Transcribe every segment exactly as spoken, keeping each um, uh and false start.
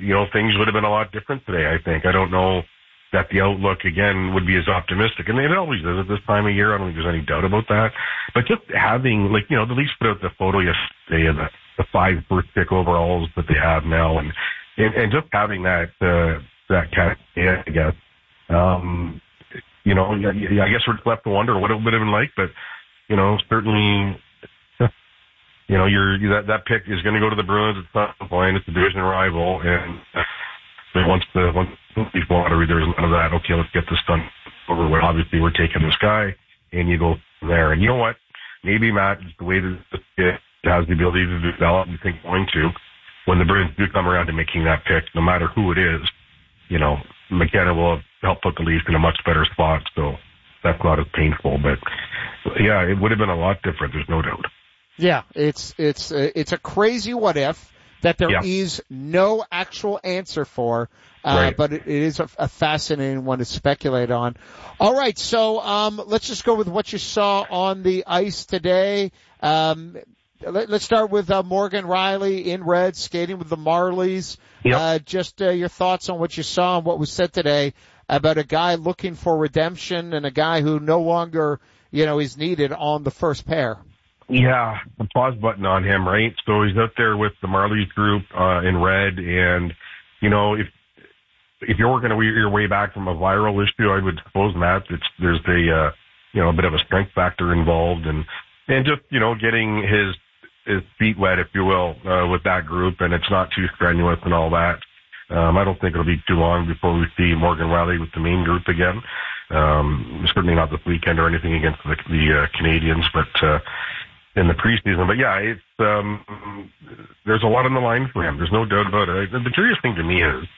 you know, things would have been a lot different today, I think. I don't know that the outlook, again, would be as optimistic. And it always is at this time of year. I don't think there's any doubt about that. But just having, like, you know, the Leafs put out the photo yesterday of the, the five first pick overalls that they have now. And, and, and just having that, uh, that cat, yeah, I guess. Um, you know, I guess we're left to wonder what it would have been like. But, you know, certainly, you know, you're, that, that pick is going to go to the Bruins at some point. It's a division rival. And once the, once people want to read, there's none of that. Okay, let's get this done over with. Obviously, we're taking this guy, and you go from there. And you know what? Maybe, Matt, just the way that it has the ability to develop, you think going to, when the Bruins do come around to making that pick, no matter who it is, you know, McKenna will help put the Leafs in a much better spot. So that's not as painful. But, yeah, it would have been a lot different. There's no doubt. Yeah, it's, it's, uh, it's a crazy what if that there yeah. is no actual answer for. Uh, right. But it, it is a, a fascinating one to speculate on. All right, so um, let's just go with what you saw on the ice today. Um, let, let's start with uh, Morgan Rielly in red, skating with the Marlies. Yep. Uh, just uh, your thoughts on what you saw and what was said today about a guy looking for redemption and a guy who no longer, you know, is needed on the first pair. Yeah, the pause button on him, right? So he's out there with the Marlies group uh, in red, and, you know, if if you're working your way back from a viral issue, I would suppose, Matt, it's, there's a, uh, you know, a bit of a strength factor involved, and, and just, you know, getting his, his feet wet, if you will, uh, with that group, and it's not too strenuous and all that. Um, I don't think it'll be too long before we see Morgan Rielly with the main group again. Um, certainly not this weekend or anything against the, the uh, Canadians, but, uh, in the preseason. But yeah, it's, um, there's a lot on the line for him. There's no doubt about it. The, the curious thing to me is,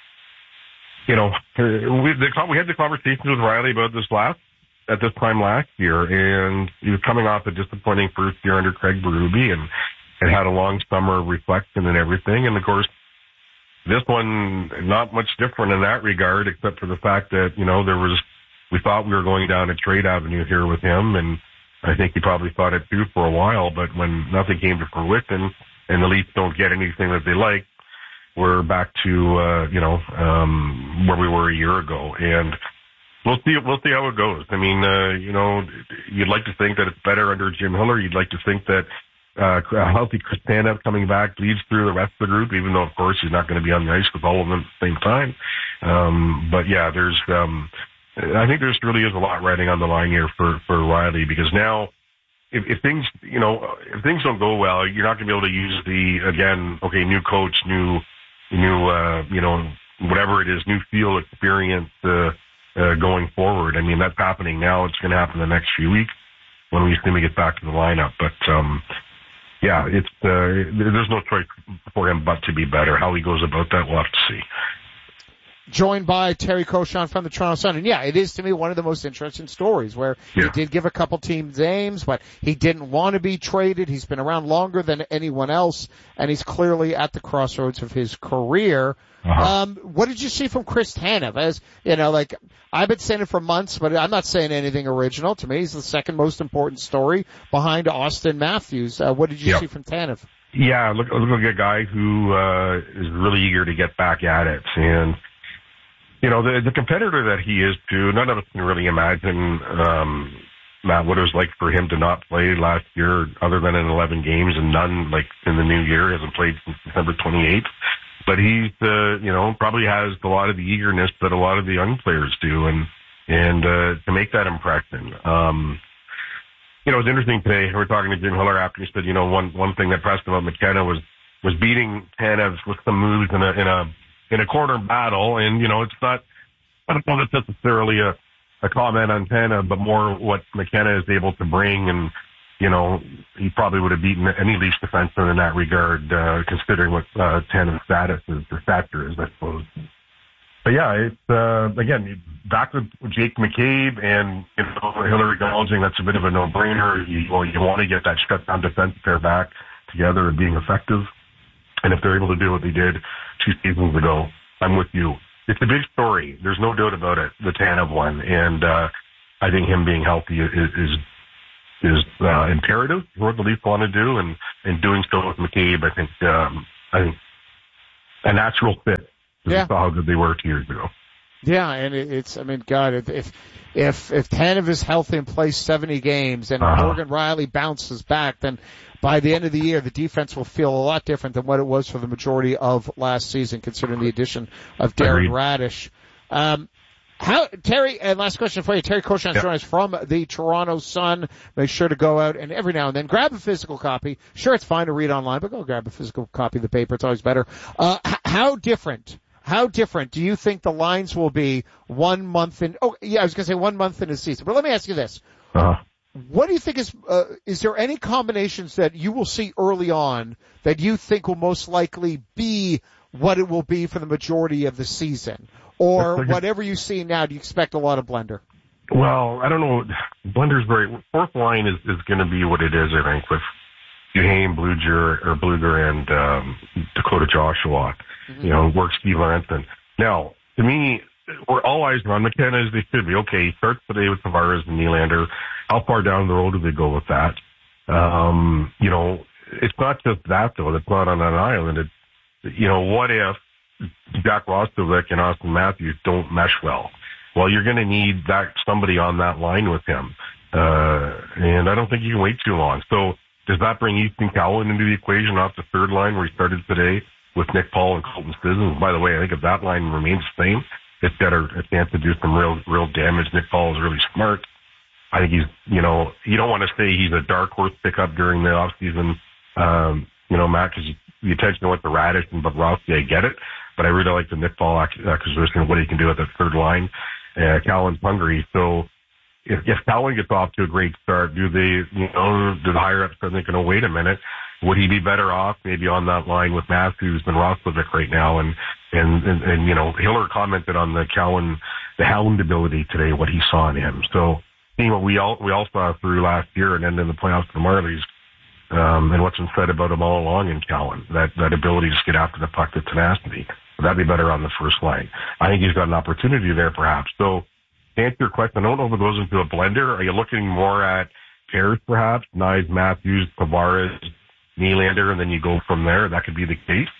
you know, we, the, we had the conversations with Rielly about this last, at this time last year, and he was coming off a disappointing first year under Craig Berube and, and had a long summer of reflection and everything. And of course, this one, not much different in that regard, except for the fact that, you know, there was, we thought we were going down a trade avenue here with him, and I think he probably thought it too for a while, but when nothing came to fruition and the Leafs don't get anything that they like, we're back to, uh, you know, um, where we were a year ago. And we'll see, we'll see how it goes. I mean, uh, you know, you'd like to think that it's better under Jim Hiller. You'd like to think that, uh, a healthy Chris Tanev coming back leads through the rest of the group, even though, of course, he's not going to be on the ice with all of them at the same time. Um, but yeah, there's, um, I think there's really is a lot riding on the line here for, for Rielly, because now, if, if things, you know, if things don't go well, you're not going to be able to use the, again, okay, new coach, new, new, uh, you know, whatever it is, new field experience, uh, uh, going forward. I mean, that's happening now. It's going to happen the next few weeks when we assume we get back to the lineup. But, um, yeah, it's, uh, there's no choice for him but to be better. How he goes about that, we'll have to see. Joined by Terry Cochon from the Toronto Sun. And yeah, it is to me one of the most interesting stories where yeah. he did give a couple teams names, but he didn't want to be traded. He's been around longer than anyone else, and he's clearly at the crossroads of his career. Uh-huh. Um, what did you see from Chris Tanev? As, you know, like, I've been saying it for months, but I'm not saying anything original. To me, he's the second most important story behind Austin Matthews. Uh, what did you yeah. see from Tanev? Yeah, look, look like a guy who, uh, is really eager to get back at it. And, you know, the, the competitor that he is too, none of us can really imagine, um, Matt, what it was like for him to not play last year other than in eleven games, and none, like, in the new year. He hasn't played since December twenty-eighth. But he's, uh, you know, probably has a lot of the eagerness that a lot of the young players do, and, and, uh, to make that impression. Um, you know, it was interesting today. We were talking to Jim Hiller after. He said, you know, one, one thing that pressed him about McKenna was, was beating Tanev with some moves in a, in a, in a corner battle. And, you know, it's not, I don't know if it's necessarily a, a comment on Tanev, but more what McKenna is able to bring. And, you know, he probably would have beaten any Leafs defenseman in that regard, uh, considering what, uh, Tanev's status is, or stature is, I suppose. But yeah, it's, uh, again, back with Jake McCabe, and, you know, Hiller acknowledging that's a bit of a no-brainer. You, well, you want to get that shutdown defense pair back together and being effective. And if they're able to do what they did two seasons ago, I'm with you. It's a big story. There's no doubt about it, the Tanev one. And, uh, I think him being healthy is, is, is, uh, imperative for what the Leafs want to do. And, and doing so with McCabe, I think, um, I think a natural fit. Yeah. We saw how good they were two years ago. Yeah, and it, it's, I mean, God, if, if, if Tanev is healthy and plays seventy games and uh-huh. Morgan Rielly bounces back, then by the end of the year, the defense will feel a lot different than what it was for the majority of last season, considering the addition of Darren Raddysh. Um, how, Terry, and last question for you. Terry Cochan yep. joining us from the Toronto Sun. Make sure to go out and every now and then grab a physical copy. Sure, it's fine to read online, but go grab a physical copy of the paper. It's always better. Uh, h- how different, how different do you think the lines will be one month in, oh, yeah, I was going to say one month in a season, but let me ask you this. Uh-huh. What do you think is, uh, is there any combinations that you will see early on that you think will most likely be what it will be for the majority of the season? Or whatever you see now, do you expect a lot of blender? Well, I don't know. Blender's very, fourth line is, is going to be what it is, I think, with Duhaime, Bluger, or Bluger and, um, Dakota Joshua. Mm-hmm. You know, work Steve Lanston. Now, to me, we're all eyes on McKenna as they should be. Okay, he starts today with Tavares and Nylander. How far down the road do they go with that? Um, you know, it's not just that though. It's not on an island. It's, you know, what if Jack Roslovic and Austin Matthews don't mesh well? Well, you're going to need that somebody on that line with him. Uh, and I don't think you can wait too long. So does that bring Easton Cowan into the equation off the third line where he started today with Nick Paul and Colton Sissons? By the way, I think if that line remains the same, it's got a, a chance to do some real, real damage. Nick Paul is really smart. I think he's, you know, you don't want to say he's a dark horse pickup during the off season, um, you know, Matt, because the attention went to Raddysh and Bobrovsky, I get it, but I really like the Nick Paul acquisition and what he can do at the third line. Uh, Cowan's hungry, so if, if Cowan gets off to a great start, do they, you know, do the higher ups start thinking, oh, wait a minute, would he be better off maybe on that line with Matthews than Roslovic right now? And, and, and, and, you know, Hiller commented on the Cowan, the hound ability today, what he saw in him. So seeing what we all, we all saw through last year and then in the playoffs for the Marlies, um, and what's been said about him all along in Cowan, that, that ability to just get after the puck, the tenacity, that'd be better on the first line. I think he's got an opportunity there perhaps. So to answer your question, I don't know if it goes into a blender. Are you looking more at pairs perhaps? Knies, Matthews, Tavares, Nylander, and then you go from there. That could be the case.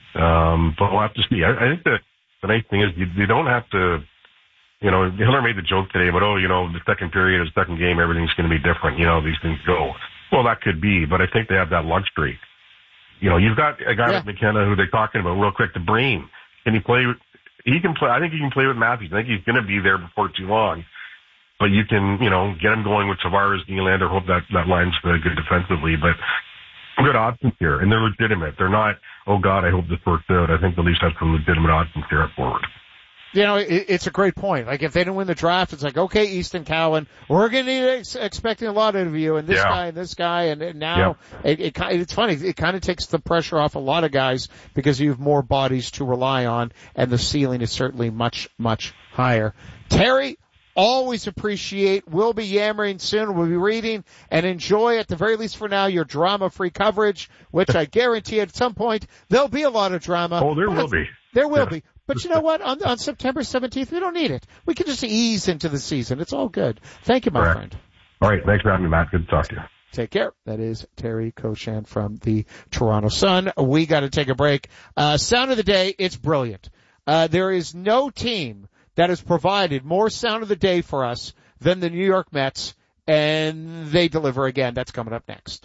Um, but we'll have to see. I, I think that the nice thing is you, you don't have to, you know, Hiller made the joke today about, oh, you know, the second period or the second game, everything's going to be different. You know, these things go. Well, that could be, but I think they have that luxury. You know, you've got a guy yeah. like McKenna who they're talking about real quick, the brain. Can he play? He can play. I think he can play with Matthews. I think he's going to be there before too long. But you can, you know, get him going with Tavares, Nylander, hope that, that line's good defensively. But good options here, and they're legitimate. They're not, oh, God, I hope this works out. I think the Leafs have some legitimate options here at forward. You know, it, it's a great point. Like, if they didn't win the draft, it's like, okay, Easton Cowan, we're going to be ex- expecting a lot of you, and this yeah. guy and this guy, and, and now yep. it, it, it's funny. It kind of takes the pressure off a lot of guys because you have more bodies to rely on, and the ceiling is certainly much, much higher. Terry, always appreciate. We'll be yammering soon. We'll be reading and enjoy, at the very least for now, your drama-free coverage, which I guarantee at some point there'll be a lot of drama. Oh, there will be. There will yeah. be. But you know what? On, on September seventeenth, we don't need it. We can just ease into the season. It's all good. Thank you, my Correct. friend. All right. Thanks for having me, Matt. Good to talk to you. Take care. That is Terry Cochan from the Toronto Sun. We got to take a break. Uh, sound of the day, it's brilliant. Uh, there is no team that has provided more sound of the day for us than the New York Mets, and they deliver again. That's coming up next.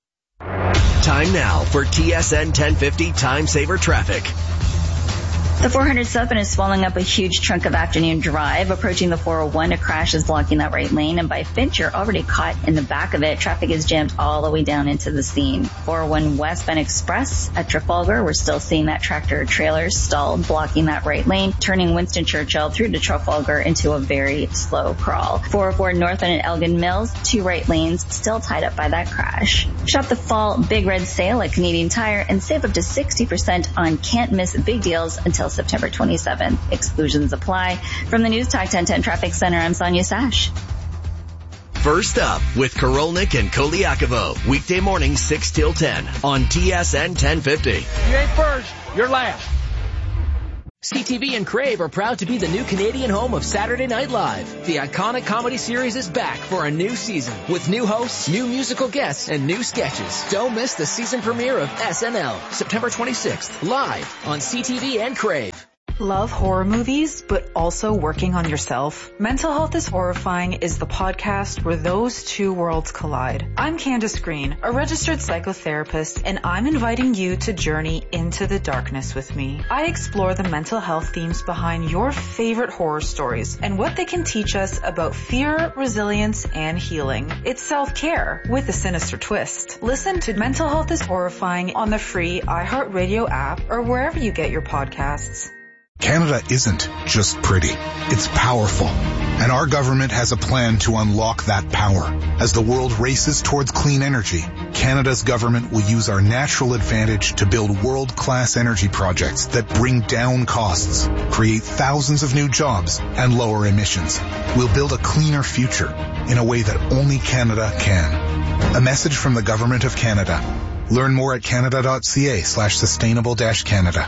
Time now for T S N ten fifty Time Saver Traffic. The four hundred Southbound is swallowing up a huge chunk of afternoon drive. Approaching the four oh one, a crash is blocking that right lane, and by Finch, you're already caught in the back of it. Traffic is jammed all the way down into the scene. four oh one westbound express at Trafalgar, we're still seeing that tractor trailer stalled, blocking that right lane, turning Winston Churchill through to Trafalgar into a very slow crawl. four oh four northbound at Elgin Mills, two right lanes still tied up by that crash. Shop the fall Big Red Sale at Canadian Tire and save up to sixty percent on can't miss big deals until September twenty-seventh. Exclusions apply. From the News Talk ten ten Traffic Center, I'm Sonia Sash. First up with Korolnik and Koliakovo. Weekday morning six till ten on T S N ten fifty. You ain't first, you're last. C T V and Crave are proud to be the new Canadian home of Saturday Night Live. The iconic comedy series is back for a new season with new hosts, new musical guests, and new sketches. Don't miss the season premiere of S N L, September twenty-sixth, live on C T V and Crave. Love horror movies, but also working on yourself? Mental Health is Horrifying is the podcast where those two worlds collide. I'm Candace Green, a registered psychotherapist, and I'm inviting you to journey into the darkness with me. I explore the mental health themes behind your favorite horror stories and what they can teach us about fear, resilience, and healing. It's self-care with a sinister twist. Listen to Mental Health is Horrifying on the free iHeartRadio app or wherever you get your podcasts. Canada isn't just pretty, it's powerful. And our government has a plan to unlock that power. As the world races towards clean energy, Canada's government will use our natural advantage to build world-class energy projects that bring down costs, create thousands of new jobs, and lower emissions. We'll build a cleaner future in a way that only Canada can. A message from the Government of Canada. Learn more at canada.ca slash sustainable dash Canada.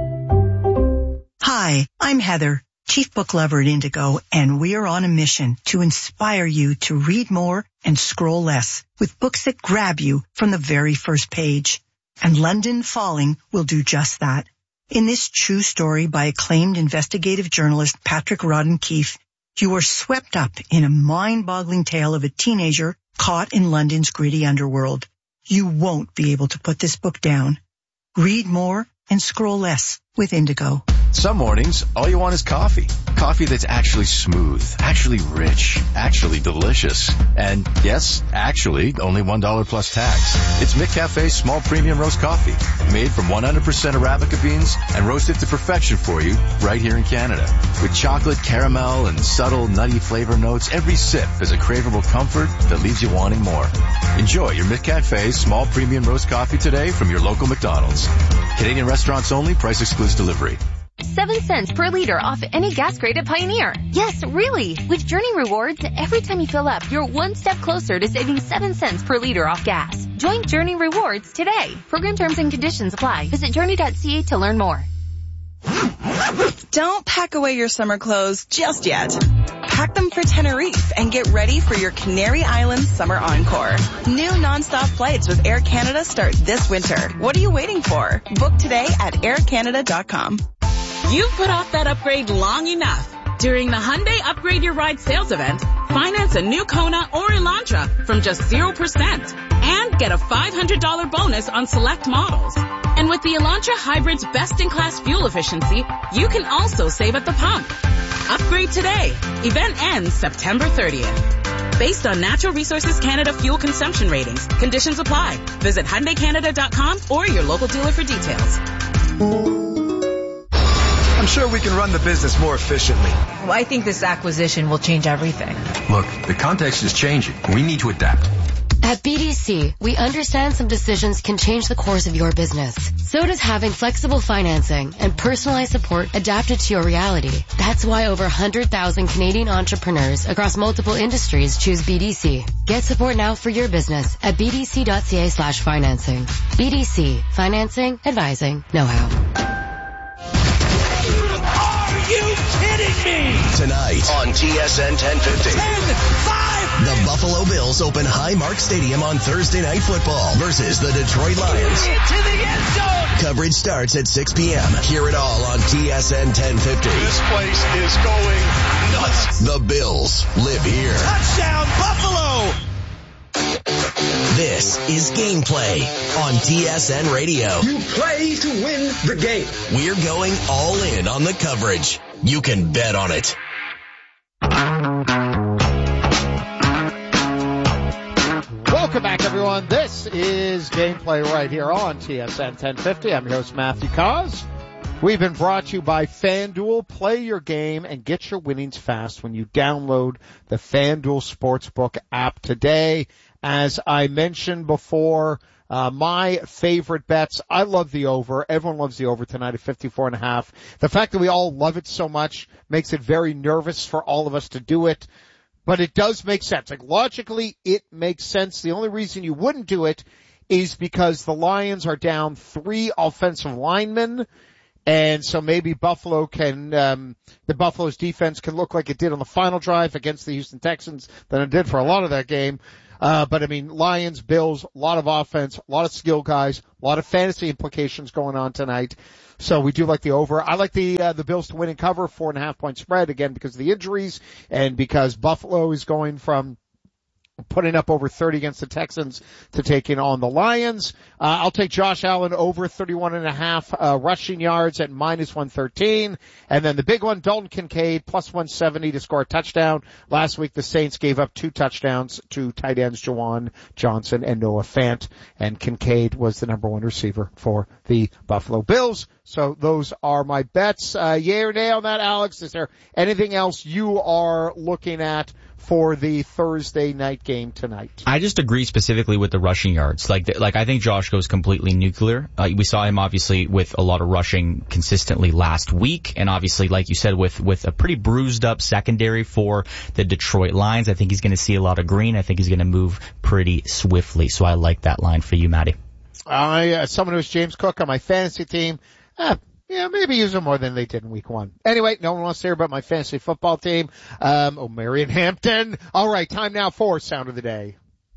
Hi, I'm Heather, Chief Book Lover at Indigo, and we are on a mission to inspire you to read more and scroll less with books that grab you from the very first page. And London Falling will do just that. In this true story by acclaimed investigative journalist Patrick Rodden-Keefe, you are swept up in a mind-boggling tale of a teenager caught in London's gritty underworld. You won't be able to put this book down. Read more and scroll less with Indigo. Some mornings, all you want is coffee. Coffee that's actually smooth, actually rich, actually delicious. And yes, actually, only one dollar plus tax. It's McCafe's small premium roast coffee, made from one hundred percent Arabica beans and roasted to perfection for you right here in Canada. With chocolate, caramel, and subtle nutty flavor notes, every sip is a craveable comfort that leaves you wanting more. Enjoy your McCafe small premium roast coffee today from your local McDonald's. Canadian restaurants only, price excludes delivery. Seven cents per liter off any gas crate at Pioneer. Yes, really. With Journey Rewards, every time you fill up, you're one step closer to saving seven cents per liter off gas. Join Journey Rewards today. Program terms and conditions apply. Visit journey dot c a to learn more. Don't pack away your summer clothes just yet. Pack them for Tenerife and get ready for your Canary Islands Summer Encore. New nonstop flights with Air Canada start this winter. What are you waiting for? Book today at air canada dot com. You've put off that upgrade long enough. During the Hyundai Upgrade Your Ride sales event, finance a new Kona or Elantra from just zero percent and get a five hundred dollars bonus on select models. And with the Elantra Hybrid's best-in-class fuel efficiency, you can also save at the pump. Upgrade today. Event ends September thirtieth. Based on Natural Resources Canada fuel consumption ratings, conditions apply. Visit Hyundai Canada dot com or your local dealer for details. I'm sure we can run the business more efficiently. Well, I think this acquisition will change everything. Look, the context is changing. We need to adapt. At B D C, we understand some decisions can change the course of your business. So does having flexible financing and personalized support adapted to your reality. That's why over one hundred thousand Canadian entrepreneurs across multiple industries choose B D C. Get support now for your business at b d c dot c a slash financing. B D C. Financing, advising, know-how. Are you kidding me? Tonight on T S N ten fifty. ten five The Buffalo Bills open Highmark Stadium on Thursday Night Football versus the Detroit Lions. Into the end zone. Coverage starts at six p.m. Hear it all on T S N ten fifty. This place is going nuts. The Bills live here. Touchdown, Buffalo! This is Gameplay on T S N Radio. You play to win the game. We're going all in on the coverage. You can bet on it. Welcome back, everyone. This is Gameplay right here on T S N ten fifty. I'm your host, Matthew Cause. We've been brought to you by FanDuel. Play your game and get your winnings fast when you download the FanDuel Sportsbook app today. As I mentioned before, uh, my favorite bets, I love the over. Everyone loves the over tonight at fifty-four and a half. The fact that we all love it so much makes it very nervous for all of us to do it. But it does make sense. Like, logically, it makes sense. The only reason you wouldn't do it is because the Lions are down three offensive linemen. And so maybe Buffalo can, um, the Buffalo's defense can look like it did on the final drive against the Houston Texans than it did for a lot of that game. Uh, but I mean, Lions, Bills, a lot of offense, a lot of skill guys, a lot of fantasy implications going on tonight. So we do like the over. I like the, uh, the Bills to win and cover, four and a half point spread, again, because of the injuries and because Buffalo is going from putting up over thirty against the Texans to taking on the Lions. Uh, I'll take Josh Allen over thirty-one and a half, uh, rushing yards at minus one thirteen. And then the big one, Dalton Kincaid, plus one seventy to score a touchdown. Last week the Saints gave up two touchdowns to tight ends Juwan Johnson and Noah Fant. And Kincaid was the number one receiver for the Buffalo Bills. So those are my bets. Uh, yay or nay on that, Alex? Is there anything else you are looking at for the Thursday night game tonight? I just agree specifically with the rushing yards. Like, like I think Josh goes completely nuclear. Uh, we saw him obviously with a lot of rushing consistently last week, and obviously, like you said, with with a pretty bruised up secondary for the Detroit Lions. I think he's going to see a lot of green. I think he's going to move pretty swiftly. So I like that line for you, Matty. I, uh, someone who's James Cook on my fantasy team. Uh, Yeah, maybe use them more than they did in week one. Anyway, no one wants to hear about my fantasy football team. Um, oh, Marion Hampton. All right, time now for Sound of the Day.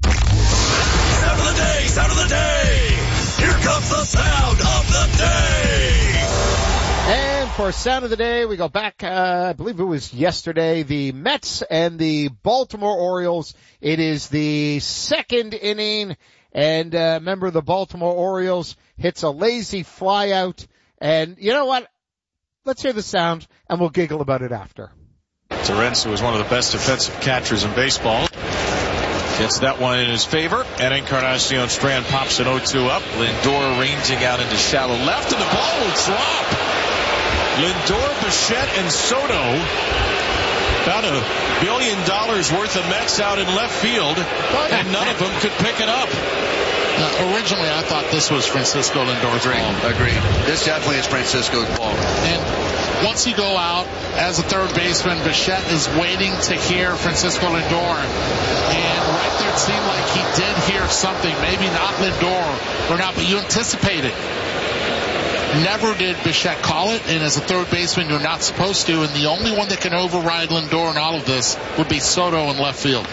Sound of the day, sound of the day. Here comes the sound of the day. And for Sound of the Day, we go back, uh, I believe it was yesterday, the Mets and the Baltimore Orioles. It is the second inning, and uh, remember the Baltimore Orioles hits a lazy fly out. And you know what? Let's hear the sound, and we'll giggle about it after. Terence, who is one of the best defensive catchers in baseball, gets that one in his favor. And Encarnacion Strand pops an oh two up. Lindor ranging out into shallow left, and the ball will drop. Lindor, Bichette, and Soto. About a billion dollars worth of Mets out in left field, and none of them could pick it up. Uh, originally, I thought this was Francisco Lindor's ball. Agreed. This definitely is Francisco's ball. And once you go out as a third baseman, Bichette is waiting to hear Francisco Lindor. And right there, it seemed like he did hear something. Maybe not Lindor or not, but you anticipate it. Never did Bichette call it, and as a third baseman, you're not supposed to. And the only one that can override Lindor in all of this would be Soto in left field.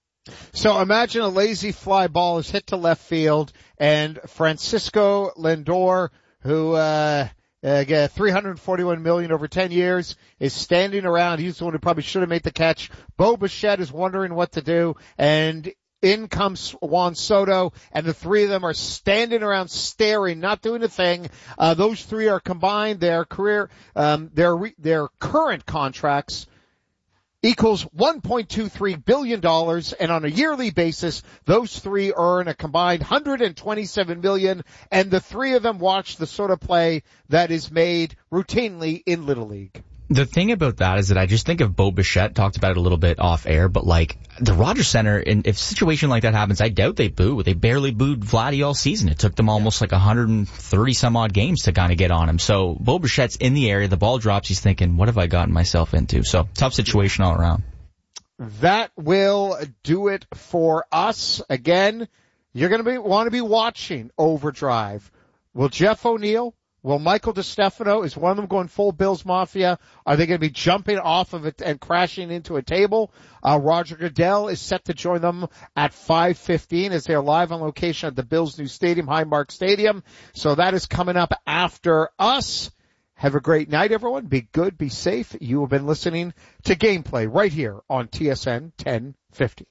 So imagine a lazy fly ball is hit to left field, and Francisco Lindor, who uh, uh three hundred forty-one million dollars over ten years, is standing around. He's the one who probably should have made the catch. Bo Bichette is wondering what to do, and in comes Juan Soto, and the three of them are standing around staring, not doing a thing. Uh, those three are combined. Their career, um, their re- their current contracts equals one point two three billion dollars, and on a yearly basis, those three earn a combined one hundred twenty-seven million dollars, and the three of them watch the sort of play that is made routinely in Little League. The thing about that is that I just think of Bo Bichette, talked about it a little bit off air, but like the Rogers Center, and if a situation like that happens, I doubt they boo. They barely booed Vladdy all season. It took them almost like one hundred thirty some odd games to kind of get on him. So Bo Bichette's in the area, the ball drops, he's thinking, what have I gotten myself into? So tough situation all around. That will do it for us. Again, you're going to be want to be watching Overdrive. Will Jeff O'Neill, will Michael DeStefano, is one of them going full Bills Mafia? Are they going to be jumping off of it and crashing into a table? Uh, Roger Goodell is set to join them at five fifteen as they're live on location at the Bills' new stadium, Highmark Stadium. So that is coming up after us. Have a great night, everyone. Be good, be safe. You have been listening to Gameplay right here on T S N ten fifty.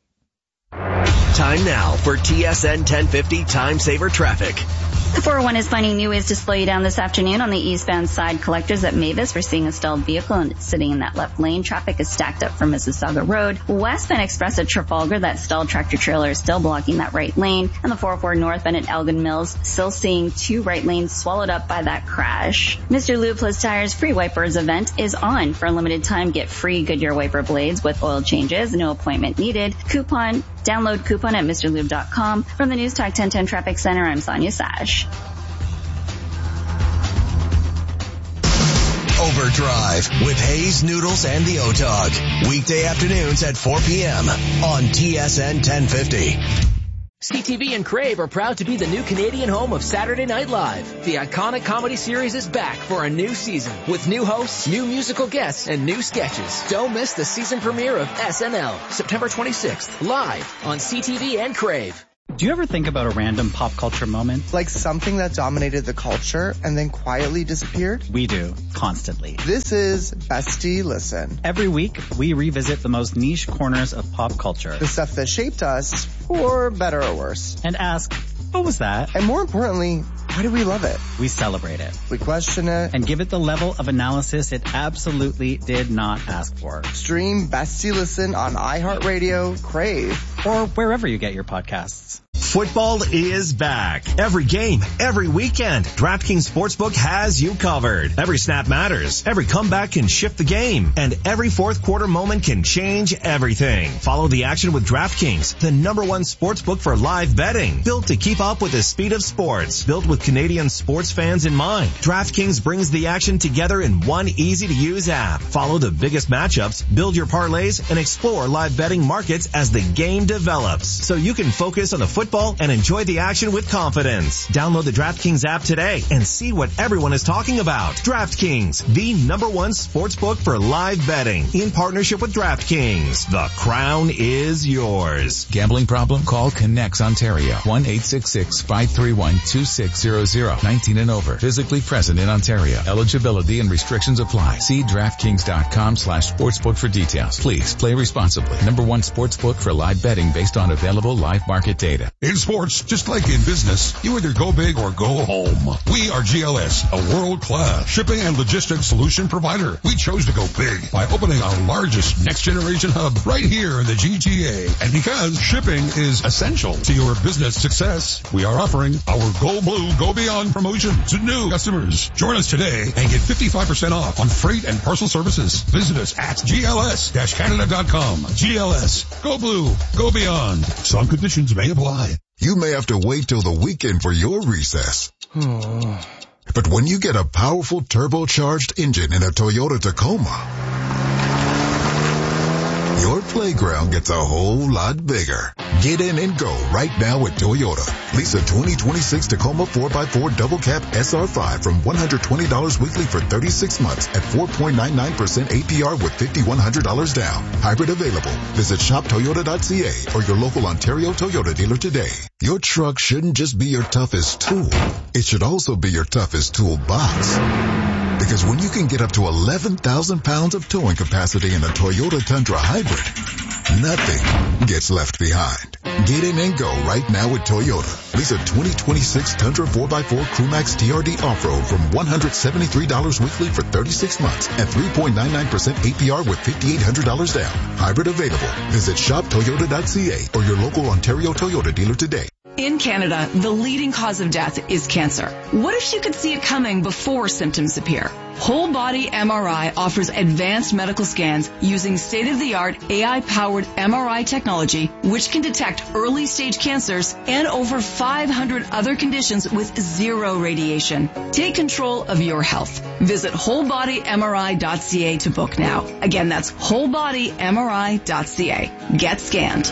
Time now for T S N ten fifty Time Saver Traffic. The four oh one is finding new ways to slow you down this afternoon on the eastbound side collectors at Mavis. We're seeing a stalled vehicle and it's sitting in that left lane. Traffic is stacked up from Mississauga Road. Westbound Express at Trafalgar, that stalled tractor trailer is still blocking that right lane. And the four oh four northbound at Elgin Mills, still seeing two right lanes swallowed up by that crash. Mister Lube Plus Tires Free Wipers event is on for a limited time. Get free Goodyear wiper blades with oil changes. No appointment needed. Coupon, download coupon at Mr Lube dot com. From the News Talk ten ten Traffic Center, I'm Sonia Sash. Overdrive with Hayes, Noodles, and the O-Dog. Weekday afternoons at four p.m. on T S N ten fifty. C T V and Crave are proud to be the new Canadian home of Saturday Night Live. The iconic comedy series is back for a new season with new hosts, new musical guests, and new sketches. Don't miss the season premiere of S N L, September twenty-sixth, live on C T V and Crave. Do you ever think about a random pop culture moment? Like something that dominated the culture and then quietly disappeared? We do, constantly. This is Bestie Listen. Every week, we revisit the most niche corners of pop culture. The stuff that shaped us, for better or worse. And ask, what was that? And more importantly, why do we love it? We celebrate it. We question it. And give it the level of analysis it absolutely did not ask for. Stream Bestie Listen on iHeartRadio, Crave, or wherever you get your podcasts. Football is back. Every game, every weekend, DraftKings Sportsbook has you covered. Every snap matters. Every comeback can shift the game. And every fourth quarter moment can change everything. Follow the action with DraftKings, the number one sportsbook for live betting. Built to keep up with the speed of sports. Built with Canadian sports fans in mind. DraftKings brings the action together in one easy-to-use app. Follow the biggest matchups, build your parlays, and explore live betting markets as the game develops. So you can focus on the football and enjoy the action with confidence. Download the DraftKings app today and see what everyone is talking about. DraftKings, the number one sportsbook for live betting. In partnership with DraftKings, the crown is yours. Gambling problem? Call Connects Ontario. one eight six six, five three one, two six zero zero. nineteen and over. Physically present in Ontario. Eligibility and restrictions apply. See DraftKings.com slash sportsbook for details. Please play responsibly. Number one sportsbook for live betting based on available live market data. In sports, just like in business, you either go big or go home. We are G L S, a world-class shipping and logistics solution provider. We chose to go big by opening our largest next-generation hub right here in the G T A. And because shipping is essential to your business success, we are offering our Go Blue, Go Beyond promotion to new customers. Join us today and get fifty-five percent off on freight and parcel services. Visit us at G L S Canada dot com. G L S, Go Blue, Go Beyond. Some conditions may apply. You may have to wait till the weekend for your recess. But when you get a powerful turbocharged engine in a Toyota Tacoma, your playground gets a whole lot bigger. Get in and go right now at Toyota. Lease a twenty twenty-six Tacoma four by four Double Cab S R five from one hundred twenty dollars weekly for thirty-six months at four point nine nine percent A P R with five thousand one hundred dollars down. Hybrid available. Visit shop toyota dot c a or your local Ontario Toyota dealer today. Your truck shouldn't just be your toughest tool. It should also be your toughest toolbox. Because when you can get up to eleven thousand pounds of towing capacity in a Toyota Tundra Hybrid, nothing gets left behind. Get in and go right now with Toyota. Lease a twenty twenty-six Tundra four by four Crewmax T R D Off-Road from one hundred seventy-three dollars weekly for thirty-six months at three point nine nine percent A P R with five thousand eight hundred dollars down. Hybrid available. Visit shop toyota dot c a or your local Ontario Toyota dealer today. In Canada, the leading cause of death is cancer. What if you could see it coming before symptoms appear? Whole Body M R I offers advanced medical scans using state-of-the-art A I-powered M R I technology, which can detect early-stage cancers and over five hundred other conditions with zero radiation. Take control of your health. Visit whole body M R I dot c a to book now. Again, that's whole body M R I dot c a. Get scanned.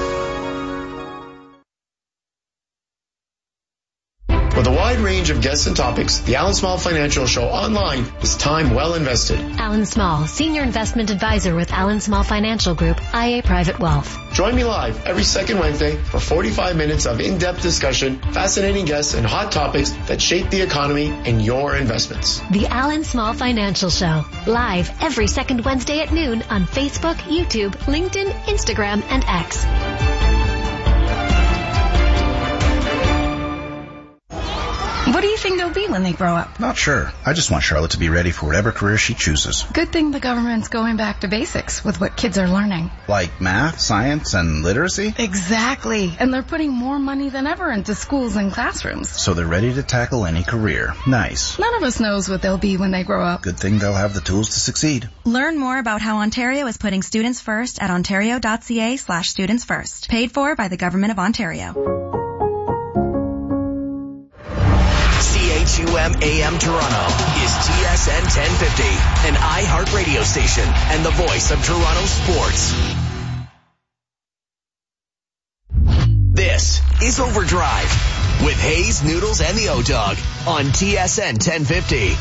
With a wide range of guests and topics, the Alan Small Financial Show online is time well invested. Alan Small, Senior Investment Advisor with Alan Small Financial Group, I A Private Wealth. Join me live every second Wednesday for forty-five minutes of in-depth discussion, fascinating guests, and hot topics that shape the economy and your investments. The Alan Small Financial Show, live every second Wednesday at noon on Facebook, YouTube, LinkedIn, Instagram, and X. What do you think they'll be when they grow up? Not sure. I just want Charlotte to be ready for whatever career she chooses. Good thing the government's going back to basics with what kids are learning. Like math, science, and literacy? Exactly. And they're putting more money than ever into schools and classrooms. So they're ready to tackle any career. Nice. None of us knows what they'll be when they grow up. Good thing they'll have the tools to succeed. Learn more about how Ontario is putting students first at ontario dot c a slash students first. Paid for by the Government of Ontario. C H U M A M Toronto is T S N ten fifty, an iHeart radio station and the voice of Toronto sports. This is Overdrive with Hayes, Noodles, and the O-Dog on T S N ten fifty.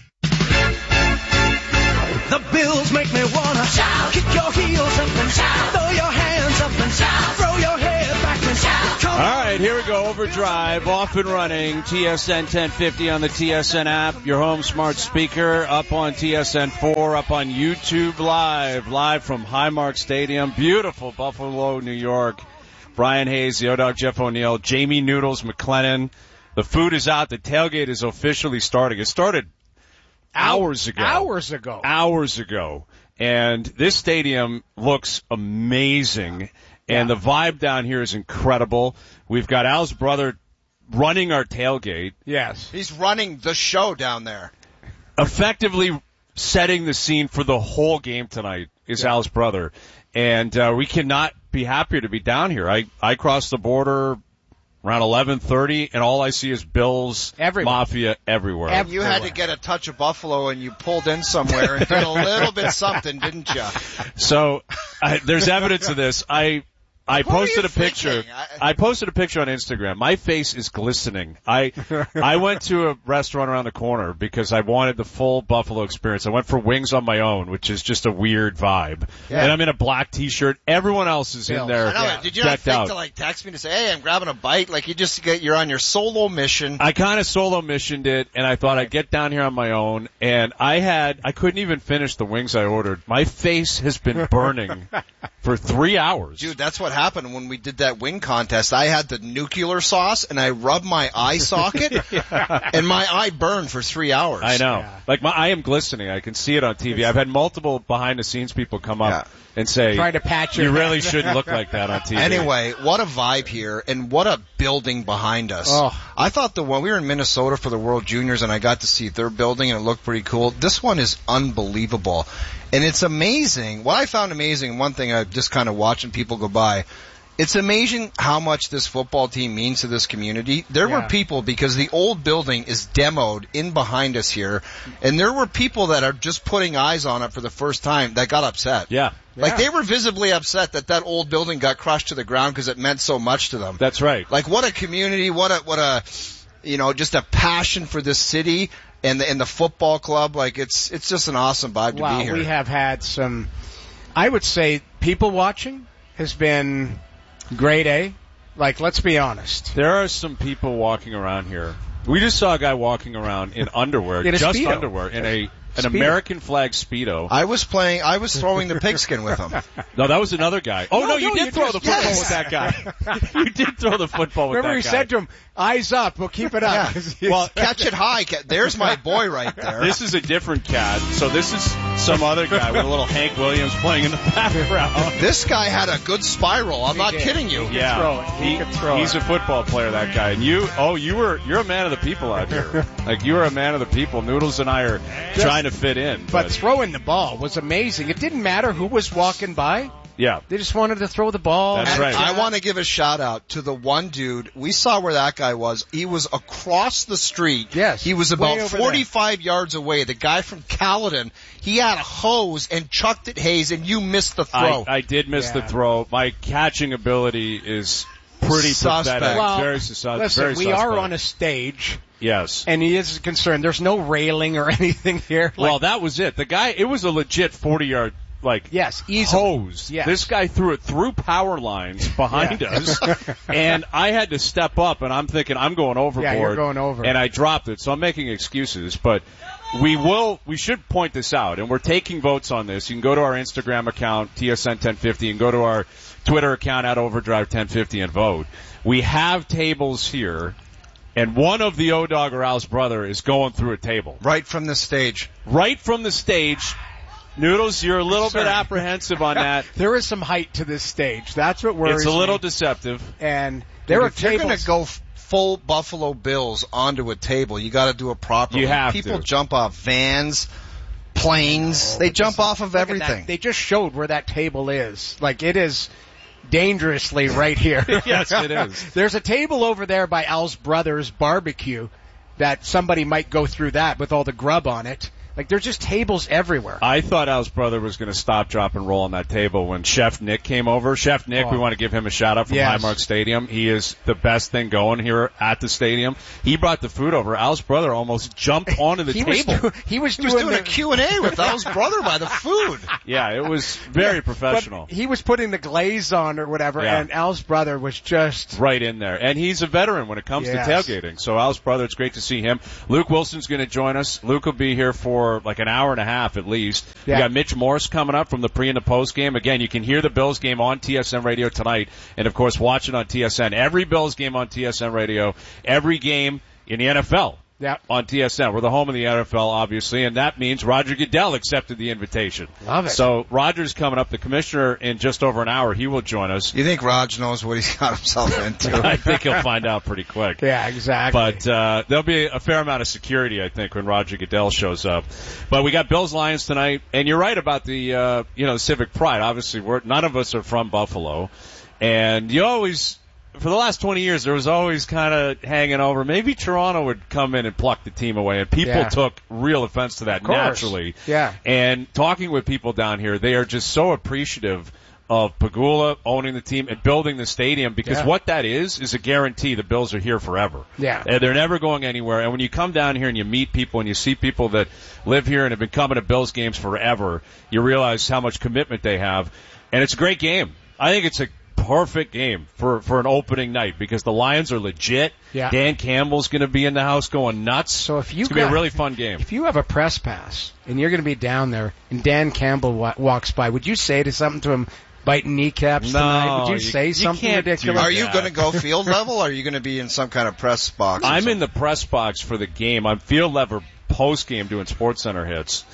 The Bills make me wanna shout. Kick your heels up and shout. Throw your hands up and shout. Throw your head back and shout. Come All right, here we go. Overdrive, off and running. T S N ten fifty on the T S N app. Your home smart speaker. Up on T S N four. Up on YouTube Live. Live from Highmark Stadium. Beautiful Buffalo, New York. Brian Hayes, the O-Dog, Jeff O'Neill, Jamie Noodles, McLennan. The food is out. The tailgate is officially starting. It started hours ago. Hours ago. Hours ago. And this stadium looks amazing. And the vibe down here is incredible. We've got Al's brother running our tailgate. Yes. He's running the show down there. Effectively setting the scene for the whole game tonight is yeah. Al's brother. And uh, we cannot be happier to be down here. I, I crossed the border around eleven thirty, and all I see is Bills, everywhere. Mafia everywhere. And you had to get a touch of Buffalo, and you pulled in somewhere and did a little bit something, didn't you? So I, there's evidence of this. I I what posted a picture. I, I posted a picture on Instagram. My face is glistening. I I went to a restaurant around the corner because I wanted the full Buffalo experience. I went for wings on my own, which is just a weird vibe. Yeah. And I'm in a black T-shirt. Everyone else is Bills. in there. I know. Yeah. Did you not think out. to like text me to say, "Hey, I'm grabbing a bite"? Like you just get you're on your solo mission. I kind of solo missioned it, and I thought I'd get down here on my own. And I had I couldn't even finish the wings I ordered. My face has been burning for three hours. Dude, that's what happened when we did that wing contest. I had the nuclear sauce, and I rubbed my eye socket, yeah. and my eye burned for three hours. I know. Yeah. Like, my eye am glistening. I can see it on T V. I've had multiple behind-the-scenes people come up yeah. and say, trying to patch you your really head. shouldn't look like that on T V. Anyway, what a vibe here, and what a building behind us. Oh. I thought the one, we were in Minnesota for the World Juniors, and I got to see their building, and it looked pretty cool. This one is unbelievable. And it's amazing. What I found amazing, one thing I just kind of watching people go by, it's amazing how much this football team means to this community. There yeah. were people, because the old building is demoed in behind us here, and there were people that are just putting eyes on it for the first time that got upset. Yeah. Like, yeah. they were visibly upset that that old building got crushed to the ground because it meant so much to them. That's right. Like, what a community, what a, what a, you know, just a passion for this city and the, and the football club. Like, it's, it's just an awesome vibe wow, to be here. We have had some, I would say, people watching has been grade A. Like, let's be honest. There are some people walking around here. We just saw a guy walking around in underwear, in just Speedo. underwear, in a an Speedo. American flag Speedo. I was playing, I was throwing the pigskin with him. No, that was another guy. Oh, no, no you no, did you throw just, the football yes. with that guy. You did throw the football with Remember that guy. Remember he said to him, eyes up, we'll keep it up. Yeah. Well, catch it high. There's my boy right there. This is a different cat. So this is some other guy with a little Hank Williams playing in the background. This guy had a good spiral. I'm he not did. kidding you. He yeah, could throw it. He, he could throw he's it. a football player, that guy. And you, oh, you were, you're a man of the people out here. Like, you are a man of the people. Noodles and I are Just, trying to fit in. But, but throwing the ball was amazing. It didn't matter who was walking by. Yeah. They just wanted to throw the ball. That's and right. I want to give a shout out to the one dude. We saw where that guy was. He was across the street. Yes. He was about forty-five there. yards away. The guy from Caledon, he had a hose and chucked it, Hayes, and you missed the throw. I, I did miss yeah. the throw. My catching ability is pretty suspect. pathetic. Well, very, sus- listen, very we suspect. are on a stage. Yes. And he is concerned. There's no railing or anything here. Like, well, that was it. The guy, it was a legit forty-yard, like, yes, easily. hose. Yes. This guy threw it through power lines behind yeah. us, and I had to step up, and I'm thinking, I'm going overboard. Yeah, you're going over. And I dropped it, so I'm making excuses, but we will, we should point this out, and we're taking votes on this. You can go to our Instagram account, T S N ten fifty, and go to our Twitter account at Overdrive ten fifty and vote. We have tables here, and one of the O-Dog or Al's brother is going through a table. Right from the stage. Right from the stage. Noodles, you're a little Sorry. bit apprehensive on that. There is some height to this stage. That's what worries me. It's a little me. deceptive. And there Dude, are if tables. you're going to go f- full Buffalo Bills onto a table, you got to do it properly. You have People to. jump off vans, planes. They jump off of everything. They just showed where that table is. Like, it is dangerously right here. Yes, it is. There's a table over there by Al's Brothers Barbecue that somebody might go through that with all the grub on it. Like, there's just tables everywhere. I thought Al's brother was going to stop, drop, and roll on that table when Chef Nick came over. Chef Nick, oh. we want to give him a shout-out from yes. Highmark Stadium. He is the best thing going here at the stadium. He brought the food over. Al's brother almost jumped onto the he table. Was do- he was he doing, was doing the- a Q and A with Al's brother by the food. Yeah, it was very yeah, professional. He was putting the glaze on or whatever, yeah. and Al's brother was just... right in there. And he's a veteran when it comes yes. to tailgating. So Al's brother, it's great to see him. Luke Wilson's going to join us. Luke will be here for like an hour and a half at least. Yeah. We got Mitch Morse coming up from the pre and the post game. Again, you can hear the Bills game on T S N Radio tonight, and of course watch it on T S N. Every Bills game on T S N Radio, every game in the N F L. Yep. On T S N. We're the home of the N F L, obviously, and that means Roger Goodell accepted the invitation. Love it. So Roger's coming up, the commissioner, in just over an hour. He will join us. You think Rog knows what he's got himself into? I think he'll find out pretty quick. Yeah, exactly. But uh, there'll be a fair amount of security, I think, when Roger Goodell shows up. But we got Bills Lions tonight, and you're right about the uh, you know civic pride. Obviously, we're none of us are from Buffalo, and you always. For the last twenty years, there was always kind of hanging over. Maybe Toronto would come in and pluck the team away, and people yeah. took real offense to that naturally. Yeah. And talking with people down here, they are just so appreciative of Pegula owning the team and building the stadium because yeah. what that is is a guarantee the Bills are here forever. Yeah. And they're never going anywhere. And when you come down here and you meet people and you see people that live here and have been coming to Bills games forever, you realize how much commitment they have. And it's a great game. I think it's a perfect game for, for an opening night because the Lions are legit. Yeah. Dan Campbell's going to be in the house going nuts. So if you it's going to got, be a really fun game. If you have a press pass and you're going to be down there and Dan Campbell wa- walks by, would you say to something to him, biting kneecaps no, tonight? Would you, you say you something can't ridiculous? Are you going to go field level or are you going to be in some kind of press box? I'm something? in the press box for the game. I'm field level post game doing SportsCenter hits.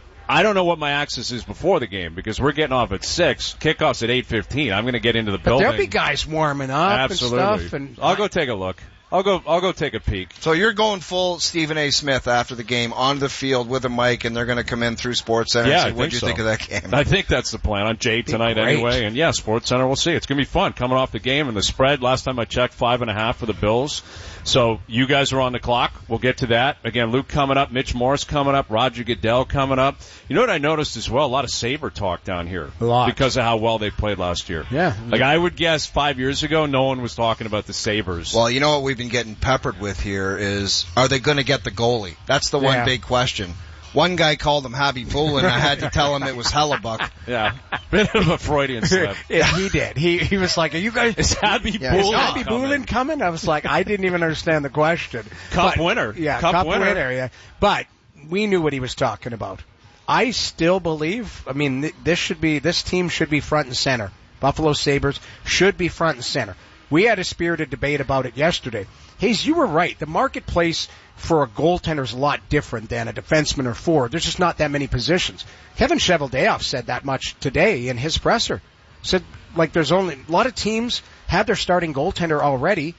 I don't know what my access is before the game because we're getting off at six. Kickoff's at eight fifteen. I'm going to get into the but building. There'll be guys warming up Absolutely. and stuff. And I'll go take a look. I'll go. I'll go take a peek. So you're going full Stephen A. Smith after the game on the field with a mic, and they're going to come in through SportsCenter. Yeah, and say, I what do you so. think of that game? I think that's the plan. On Jay tonight great. anyway, and yeah, SportsCenter. We'll see. It's going to be fun coming off the game and the spread. Last time I checked, five and a half for the Bills. So you guys are on the clock. We'll get to that. Again, Luke coming up, Mitch Morse coming up, Roger Goodell coming up. You know what I noticed as well? A lot of Sabre talk down here. A lot. Because of how well they played last year. Yeah. Like I would guess five years ago, no one was talking about the Sabres. Well, you know what we've been getting peppered with here is, are they going to get the goalie? That's the one Yeah. big question. One guy called him Habby Poulin. I had to tell him it was Hellebuck. Yeah. Bit of a Freudian slip. yeah, he did. He he was like, "Are you guys? Is Habby yeah, is Poulin Habby coming? Poulin coming?" I was like, I didn't even understand the question. Cup But- winner. Yeah, Cup cup, winner. winner. Yeah, but we knew what he was talking about. I still believe. I mean, th- this should be this team should be front and center. Buffalo Sabres should be front and center. We had a spirited debate about it yesterday. Hayes, you were right. The marketplace for a goaltender is a lot different than a defenseman or forward. There's just not that many positions. Kevin Cheveldayoff said that much today in his presser. Said, like, there's only, a lot of teams have their starting goaltender already,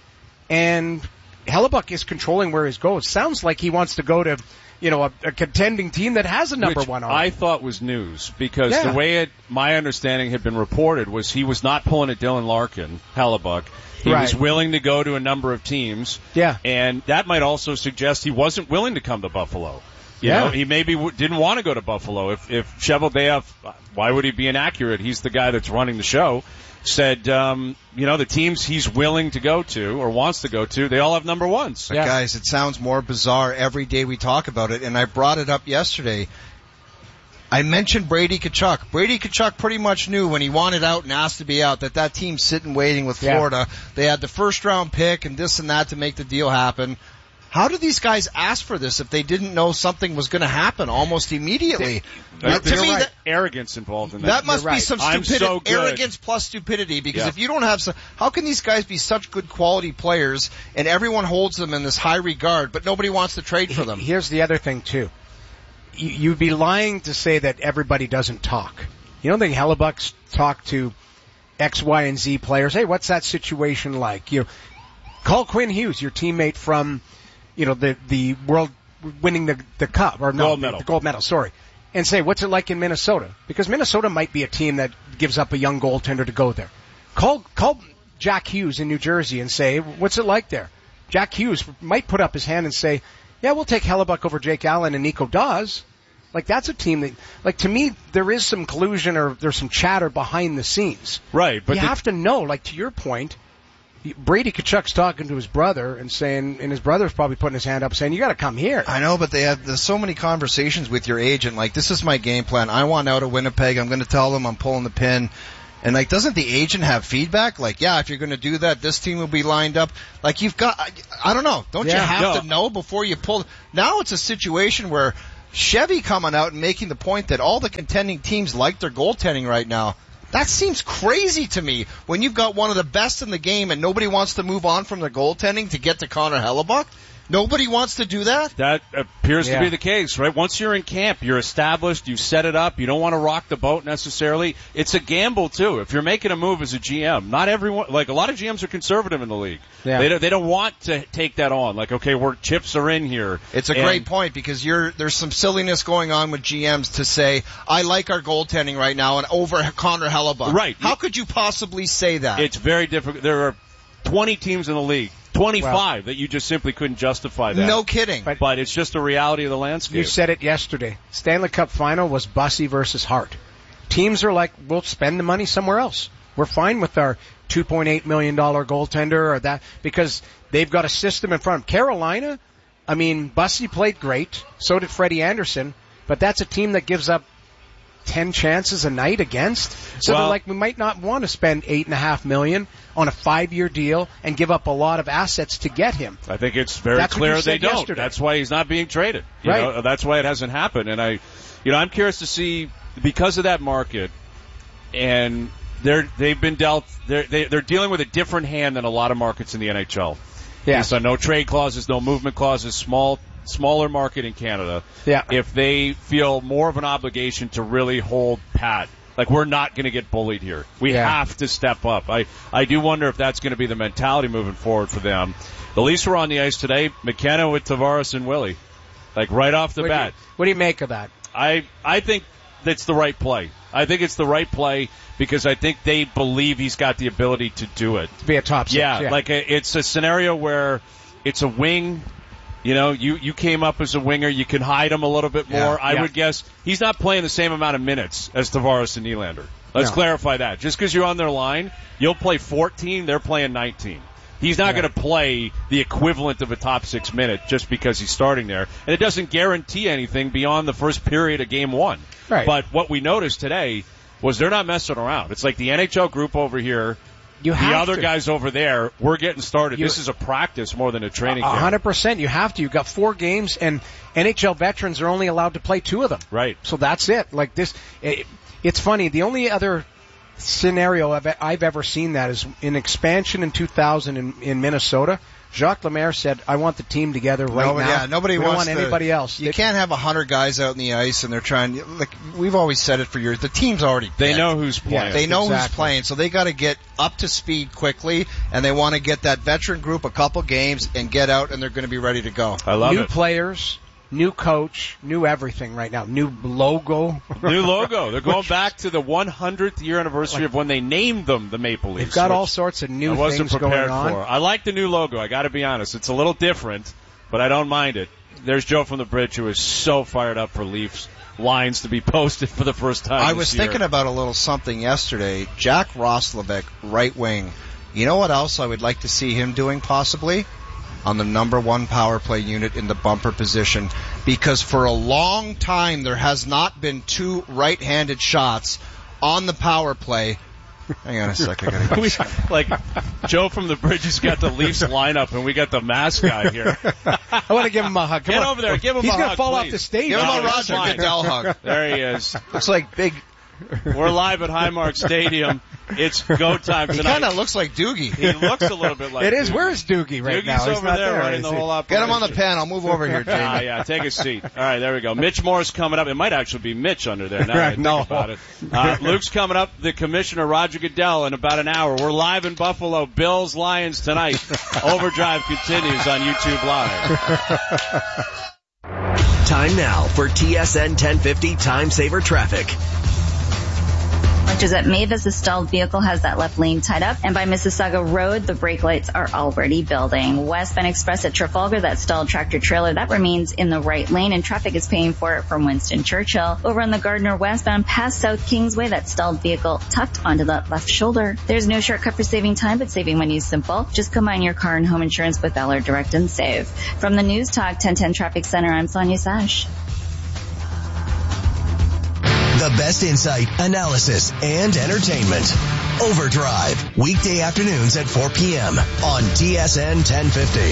and Hellebuck is controlling where he goes. Sounds like he wants to go to, you know, a, a contending team that has a number Which one on. I thought was news because Yeah. the way it, my understanding had been reported was he was not pulling at Dylan Larkin, Hellebuck. He Right. was willing to go to a number of teams. Yeah. And that might also suggest he wasn't willing to come to Buffalo. You Yeah. know, he maybe w- didn't want to go to Buffalo. If, if Cheveldayoff, why would he be inaccurate? He's the guy that's running the show. Said, um, you know, the teams he's willing to go to or wants to go to, they all have number ones. But guys, it sounds more bizarre every day we talk about it, and I brought it up yesterday. I mentioned Brady Tkachuk. Brady Tkachuk pretty much knew when he wanted out and asked to be out that that team's sitting waiting with Yeah. Florida. They had the first round pick and this and that to make the deal happen. How did these guys ask for this if they didn't know something was going to happen almost immediately? There- Uh, to there's me, right. that, arrogance involved in that. that must You're be right. some I'm stupidity, so good. arrogance plus stupidity. Because Yeah. if you don't have some, how can these guys be such good quality players and everyone holds them in this high regard, but nobody wants to trade for them? Here's the other thing too. You, you'd be lying to say that everybody doesn't talk. You don't think Hellebuck's talked to X, Y, and Z players? Hey, what's that situation like? You know, call Quinn Hughes, your teammate from, you know, the the world winning the the cup or no, Gold the, medal. the gold medal. Sorry, and say what's it like in Minnesota? Because Minnesota might be a team that gives up a young goaltender to go there. Call call Jack Hughes in New Jersey and say what's it like there. Jack Hughes might put up his hand and say, yeah, we'll take Hellebuck over Jake Allen and Nico Dawes. Like, that's a team that, like, to me, there is some collusion or there's some chatter behind the scenes. Right, but you the, have to know, like, to your point, Brady Tkachuk's talking to his brother and saying, and his brother's probably putting his hand up saying, you got to come here. I know, but they have there's so many conversations with your agent. Like, this is my game plan. I want out of Winnipeg. I'm going to tell them I'm pulling the pin. And, like, doesn't the agent have feedback? Like, yeah, if you're going to do that, this team will be lined up. Like, you've got, I, I don't know. Don't Yeah. you have No. to know before you pull? Now it's a situation where Chevy coming out and making the point that all the contending teams like their goaltending right now. That seems crazy to me when you've got one of the best in the game and nobody wants to move on from their goaltending to get to Connor Hellebuck. Nobody wants to do that? That appears Yeah. to be the case, right? Once you're in camp, you're established, you've set it up, you don't want to rock the boat necessarily. It's a gamble, too. If you're making a move as a G M, not everyone, like a lot of G Ms are conservative in the league. Yeah. They, don't, they don't want to take that on. Like, okay, we're, chips are in here. It's a And- great point because you're there's some silliness going on with G Ms to say, I like our goaltending right now and over Connor Hellebuck. Right. How could you possibly say that? It's very difficult. There are twenty teams in the league. twenty-five that you just simply couldn't justify that. No kidding. But- But it's just a reality of the landscape. You said it yesterday. Stanley Cup final was Bussy versus Hart. Teams are like, we'll spend the money somewhere else. We're fine with our two point eight million dollars goaltender or that because they've got a system in front of them. Carolina, I mean, Bussy played great. So did Freddie Anderson. But that's a team that gives up ten chances a night against. So Well- they're like, we might not want to spend eight and a half million on a five-year deal and give up a lot of assets to get him. I think it's very That's what clear you they said don't. yesterday. That's why he's not being traded. You Right. know, that's why it hasn't happened. And I, you know, I'm curious to see because of that market, and they're they've been dealt. They're they, they're dealing with a different hand than a lot of markets in the N H L. Yeah. So no trade clauses, no movement clauses, small smaller market in Canada. Yeah. If they feel more of an obligation to really hold pat. Like, we're not going to get bullied here. We Yeah. have to step up. I, I do wonder if that's going to be the mentality moving forward for them. The Leafs were on the ice today. McKenna with Tavares and Willie. Like, right off the What do you- bat. what do you make of that? I, I think that's the right play. I think it's the right play because I think they believe he's got the ability to do it. To be a top six. Yeah, Yeah. like a, it's a scenario where it's a wing. You know, you, you came up as a winger. You can hide him a little bit more. Yeah, I yeah. would guess he's not playing the same amount of minutes as Tavares and Nylander. Let's No. clarify that. Just because you're on their line, you'll play fourteen, they're playing nineteen. He's not Yeah. going to play the equivalent of a top six minute just because he's starting there. And it doesn't guarantee anything beyond the first period of game one. Right. But what we noticed today was they're not messing around. It's like the N H L group over here, You the have other to. guys over there, we're getting started. You- this is a practice more than a training A camp. hundred percent. You have to. You've got four games, and N H L veterans are only allowed to play two of them. Right. So that's it. Like this, it, it's funny. The only other scenario I've, I've ever seen that is in expansion in two thousand in, in Minnesota. Jacques Lemaire said, "I want the team together right Nobody, now. yeah, nobody we don't wants want to- anybody else." You They- can't have a hundred guys out in the ice and they're trying. Like we've always said it for years. The team's already. They dead. know who's playing. Yeah, They know who's Exactly. playing, so they got to get up to speed quickly, and they want to get that veteran group a couple games and get out, and they're going to be ready to go. I love new it. players, new coach, new everything right now. New logo. New logo. They're going back to the one hundredth year anniversary of when they named them the Maple Leafs. They've got all which sorts of new I wasn't things prepared going on. for. I like the new logo. I got to be honest. It's a little different, but I don't mind it. There's Joe from the Bridge who is so fired up for Leafs lines to be posted for the first time. I this was year. thinking about a little something yesterday. Jack Roslovic, right wing. You know what else I would like to see him doing possibly? On the number one power play unit in the bumper position. Because for a long time there has not been two right-handed shots on the power play. Hang on a second. I gotta We- like Joe from the Bridge has got the Leafs lineup, and we got the mask guy here. I want to give him a hug. Come Get on. over there. Give him He's a gonna hug, fall please. off the stage. Give him No, a that's Roger fine. Goodell hug. There he is. Looks like big. We're live at Highmark Stadium. It's go time He tonight. kind of looks like Doogie. He looks a little bit like It is. Doogie. Where's Doogie right Doogie's now? He's over not there there. running is the he? whole operation. Get him on the pen. I'll move over here, Jamie. Ah, yeah, take a seat. All right, there we go. Mitch Morris coming up. It might actually be Mitch under there now that I think No. about it. Uh, Luke's coming up. The Commissioner, Roger Goodell, in about an hour. We're live in Buffalo. Bills, Lions tonight. Overdrive continues on YouTube Live. Time now for T S N ten fifty Time Saver Traffic. On Dispatches at Mavis, a stalled vehicle has that left lane tied up. And by Mississauga Road, the brake lights are already building. Westbound Express at Trafalgar, that stalled tractor trailer, that remains in the right lane and traffic is paying for it from Winston Churchill. Over on the Gardner westbound past South Kingsway, that stalled vehicle tucked onto the left shoulder. There's no shortcut for saving time, but saving money is simple. Just combine your car and home insurance with Ballard Direct and Save. From the News Talk ten ten Traffic Center, I'm Sonia Sash. The best insight, analysis, and entertainment. Overdrive, weekday afternoons at four p.m. on T S N ten fifty.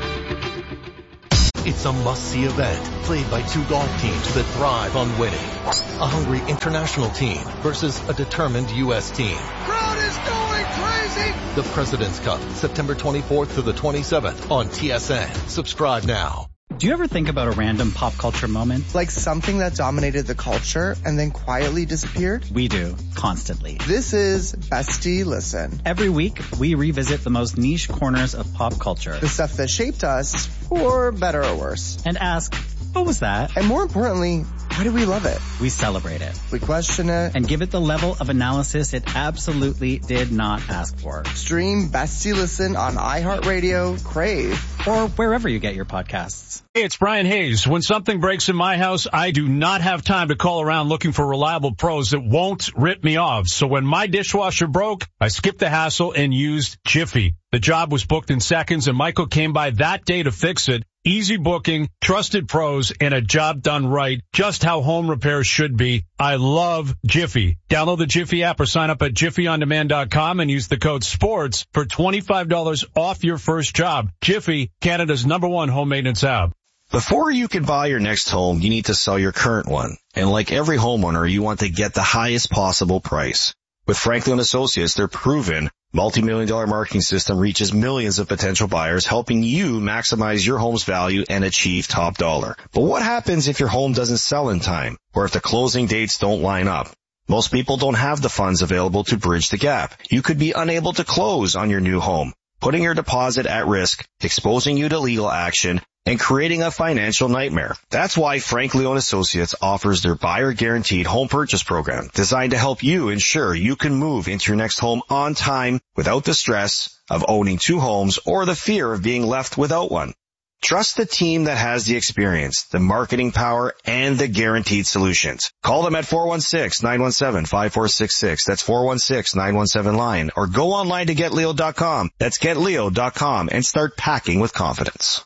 It's a must-see event played by two golf teams that thrive on winning. A hungry international team versus a determined U S team. Crowd is going crazy! The President's Cup, September twenty-fourth to the twenty-seventh on T S N. Subscribe now. Do you ever think about a random pop culture moment? Like something that dominated the culture and then quietly disappeared? We do, constantly. This is Bestie Listen. Every week, we revisit the most niche corners of pop culture. The stuff that shaped us, for better or worse. And ask, what was that? And more importantly, why do we love it? We celebrate it. We question it. And give it the level of analysis it absolutely did not ask for. Stream Bestie Listen on iHeartRadio, Crave, or wherever you get your podcasts. Hey, it's Brian Hayes. When something breaks in my house, I do not have time to call around looking for reliable pros that won't rip me off. So when my dishwasher broke, I skipped the hassle and used Jiffy. The job was booked in seconds, and Michael came by that day to fix it. Easy booking, trusted pros, and a job done right, just how home repairs should be. I love Jiffy. Download the Jiffy app or sign up at jiffy on demand dot com and use the code SPORTS for twenty-five dollars off your first job. Jiffy, Canada's number one home maintenance app. Before you can buy your next home, you need to sell your current one. And like every homeowner, you want to get the highest possible price. With Franklin Associates, their proven multi-million dollar marketing system reaches millions of potential buyers, helping you maximize your home's value and achieve top dollar. But what happens if your home doesn't sell in time, or if the closing dates don't line up? Most people don't have the funds available to bridge the gap. You could be unable to close on your new home, putting your deposit at risk, exposing you to legal action, and creating a financial nightmare. That's why Franklin Associates offers their buyer guaranteed home purchase program, designed to help you ensure you can move into your next home on time without the stress of owning two homes or the fear of being left without one. Trust the team that has the experience, the marketing power, and the guaranteed solutions. Call them at four one six, nine one seven, five four six six. That's four one six, nine one seven, line. Or go online to get leo dot com. That's get leo dot com and start packing with confidence.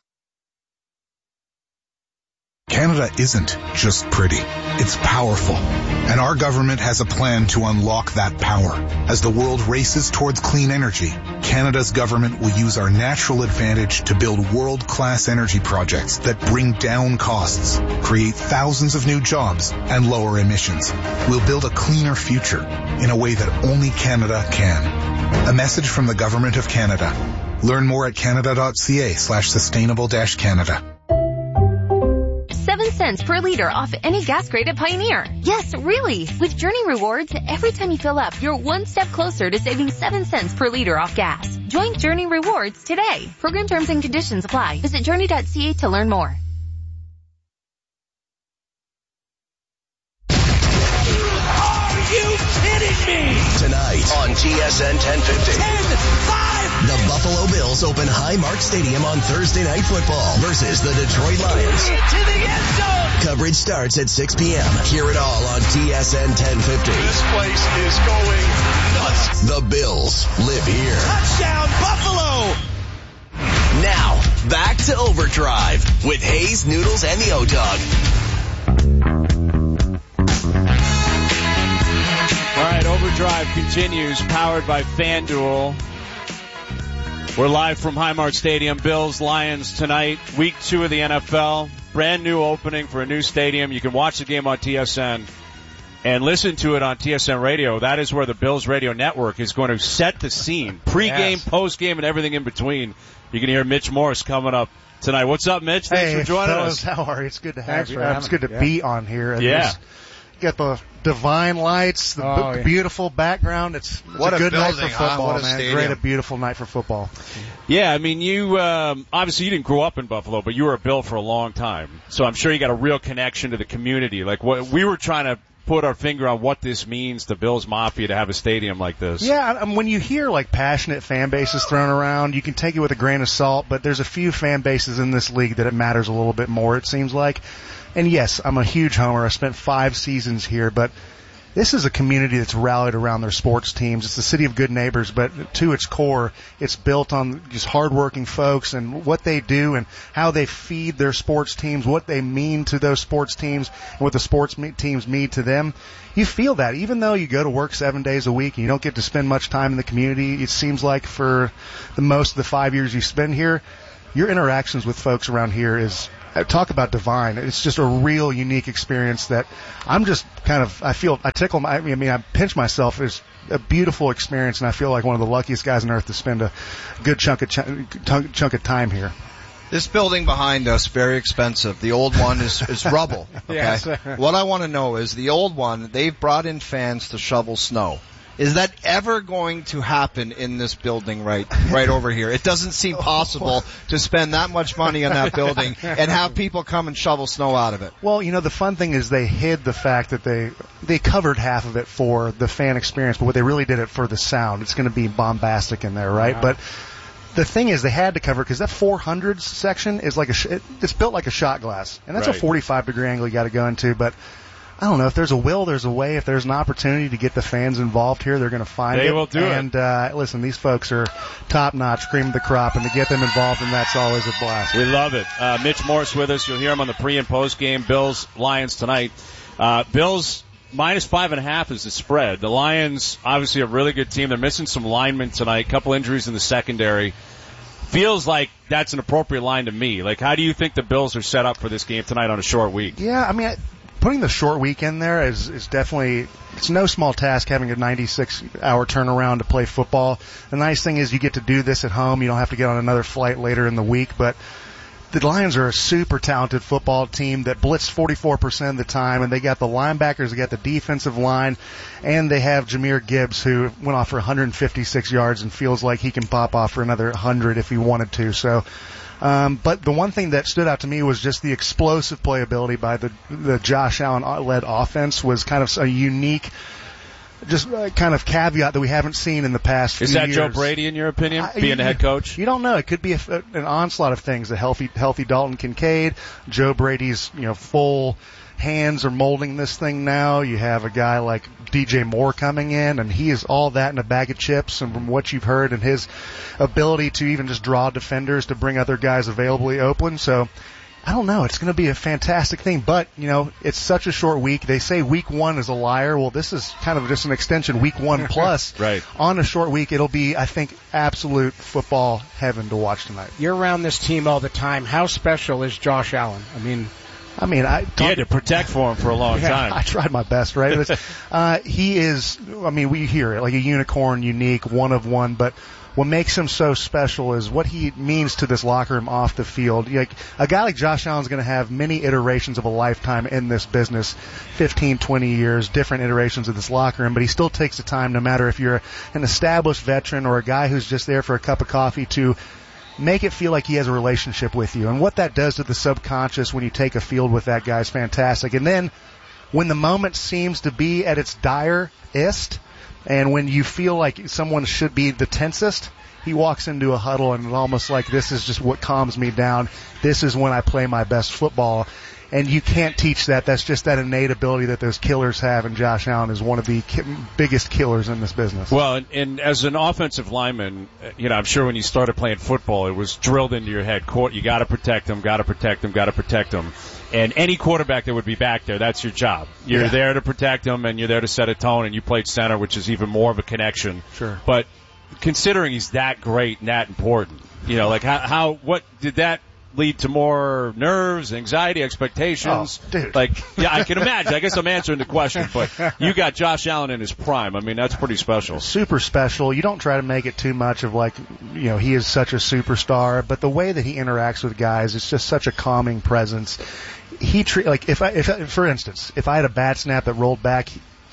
Canada isn't just pretty. It's powerful. And our government has a plan to unlock that power. As the world races towards clean energy, Canada's government will use our natural advantage to build world-class energy projects that bring down costs, create thousands of new jobs, and lower emissions. We'll build a cleaner future in a way that only Canada can. A message from the Government of Canada. Learn more at canada.ca slash sustainable dash Canada. Seven cents per liter off any gas grade at Pioneer. Yes, really. With Journey Rewards, every time you fill up, you're one step closer to saving seven cents per liter off gas. Join Journey Rewards today. Program terms and conditions apply. Visit journey dot c a to learn more. Are you kidding me? Tonight on T S N ten fifty. ten five. The Buffalo Bills open Highmark Stadium on Thursday Night Football versus the Detroit Lions. To the end zone. Coverage starts at six p.m. Hear it all on T S N ten fifty. This place is going nuts. The Bills live here. Touchdown, Buffalo. Now, back to Overdrive with Hayes, Noodles, and the O-Dog. All right, Overdrive continues, powered by FanDuel. We're live from Highmark Stadium. Bills, Lions tonight, week two of the N F L. Brand new opening for a new stadium. You can watch the game on T S N and listen to it on T S N Radio. That is where the Bills Radio Network is going to set the scene. Pre-game, Yes. post-game, and everything in between. You can hear Mitch Morris coming up tonight. What's up, Mitch? Thanks hey, for joining fellas, us. How are you? It's good to have Thanks you. for Uh, having it's good me. to Yeah. be on here. And Yeah. there's- Got the divine lights, the Oh, b- yeah. beautiful background. It's, it's What a a good night building, for huh? football, What a man. stadium. Great, a beautiful night for football. Yeah, I mean, you, um, obviously you didn't grow up in Buffalo, but you were a Bill for a long time. So I'm sure you got a real connection to the community. Like what we were trying to put our finger on what this means to Bills Mafia to have a stadium like this. Yeah, I mean, when you hear like passionate fan bases thrown around, you can take it with a grain of salt, but there's a few fan bases in this league that it matters a little bit more, it seems like. And yes, I'm a huge homer. I spent five seasons here, but this is a community that's rallied around their sports teams. It's the city of good neighbors, but to its core, it's built on just hardworking folks and what they do and how they feed their sports teams, what they mean to those sports teams, and what the sports me- teams mean to them. You feel that. Even though you go to work seven days a week and you don't get to spend much time in the community, it seems like for the most of the five years you spend here, your interactions with folks around here is talk about divine. It's just a real unique experience that I'm just kind of, I feel, I tickle my, I mean, I pinch myself. It's a beautiful experience, and I feel like one of the luckiest guys on earth to spend a good chunk of, ch- chunk of time here. This building behind us, very expensive. The old one is, is rubble. Okay? Yes. What I want to know is the old one, they've brought in fans to shovel snow. Is that ever going to happen in this building right right over here? It doesn't seem possible to spend that much money on that building and have people come and shovel snow out of it. Well, you know, the fun thing is they hid the fact that they they covered half of it for the fan experience, but what they really did it for the sound. It's going to be bombastic in there, right? Wow. But the thing is, they had to cover because that four hundreds section is like a sh- it, it's built like a shot glass, and that's right. a forty-five degree angle you got to go into, but I don't know. If there's a will, there's a way. If there's an opportunity to get the fans involved here, they're going to find they it. They will do and, it. And, uh, listen, these folks are top-notch, cream of the crop, and to get them involved, and that's always a blast. We love it. Uh, Mitch Morse with us. You'll hear him on the pre- and post-game. Bills, Lions tonight. Uh, Bills, minus five and a half is the spread. The Lions, obviously a really good team. They're missing some linemen tonight. Couple injuries in the secondary. Feels like that's an appropriate line to me. Like, how do you think the Bills are set up for this game tonight on a short week? Yeah, I mean, I, putting the short week in there is, is definitely, it's no small task having a ninety-six hour turnaround to play football. The nice thing is you get to do this at home. You don't have to get on another flight later in the week. But the Lions are a super talented football team that blitz forty-four percent of the time, and they got the linebackers, they got the defensive line, and they have Jahmyr Gibbs, who went off for one hundred fifty-six yards and feels like he can pop off for another one hundred if he wanted to. So, Um, but the one thing that stood out to me was just the explosive playability by the the Josh Allen-led offense was kind of a unique, just uh, kind of caveat that we haven't seen in the past few years. Is that years. Joe Brady, in your opinion, uh, being you, the head coach? You don't know. It could be a, an onslaught of things. A healthy, healthy Dalton Kincaid, Joe Brady's, you know, full hands are molding this thing now. You have a guy like D J Moore coming in, and he is all that in a bag of chips. And from what you've heard, and his ability to even just draw defenders to bring other guys availably open. So I don't know. It's going to be a fantastic thing, but you know, it's such a short week. They say week one is a liar. Well, this is kind of just an extension, week one plus. Right. On a short week, it'll be, I think, absolute football heaven to watch tonight. You're around this team all the time. How special is Josh Allen? I mean, I mean, I you had to protect for him for a long yeah, time. I tried my best, right? It was, uh, he is, I mean, we hear it, like a unicorn, unique, one of one, but what makes him so special is what he means to this locker room off the field. Like, a guy like Josh Allen's going to have many iterations of a lifetime in this business, fifteen, twenty years, different iterations of this locker room, but he still takes the time, no matter if you're an established veteran or a guy who's just there for a cup of coffee, to make it feel like he has a relationship with you. And what that does to the subconscious when you take a field with that guy is fantastic. And then when the moment seems to be at its direst, and when you feel like someone should be the tensest, he walks into a huddle and it's almost like, this is just what calms me down. This is when I play my best football. And you can't teach that. That's just that innate ability that those killers have, and Josh Allen is one of the ki- biggest killers in this business. Well, and, and as an offensive lineman, you know, I'm sure when you started playing football, it was drilled into your head. You got to protect them, got to protect them, got to protect them. And any quarterback that would be back there, that's your job. You're yeah. there to protect them, and you're there to set a tone, and you played center, which is even more of a connection. Sure. But considering he's that great and that important, you know, like how, how what did that lead to more nerves, anxiety, expectations? Oh, dude. Like, yeah, I can imagine. I guess I'm answering the question, but you got Josh Allen in his prime. I mean, that's pretty special. Super special. You don't try to make it too much of like, you know, he is such a superstar, but the way that he interacts with guys is just such a calming presence. He treat like if I, if for instance, if I had a bat snap that rolled back,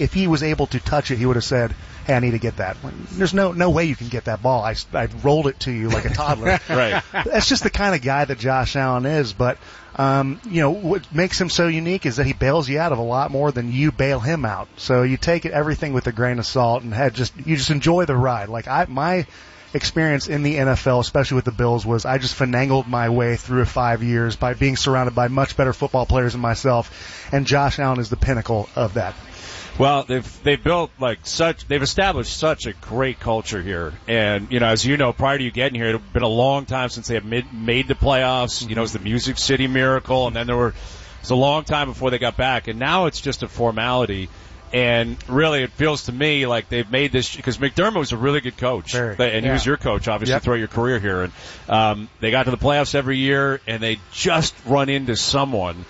if he was able to touch it, he would have said, hey, I need to get that. There's no no way you can get that ball. I, I rolled it to you like a toddler. Right. That's just the kind of guy that Josh Allen is. But, um, you know, what makes him so unique is that he bails you out of a lot more than you bail him out. So you take it, everything with a grain of salt and had just you just enjoy the ride. Like I my experience in the N F L, especially with the Bills, was I just finagled my way through five years by being surrounded by much better football players than myself, and Josh Allen is the pinnacle of that. Well, they've they've built like such they've established such a great culture here, and you know, as you know, prior to you getting here, it had been a long time since they had made, made the playoffs. You know, it was the Music City Miracle, and then there were it was a long time before they got back, and now it's just a formality. And really, it feels to me like they've made this because McDermott was a really good coach, Very, and he yeah. was your coach, obviously, Yep. throughout your career here. And um, they got to the playoffs every year, and they just run into someone.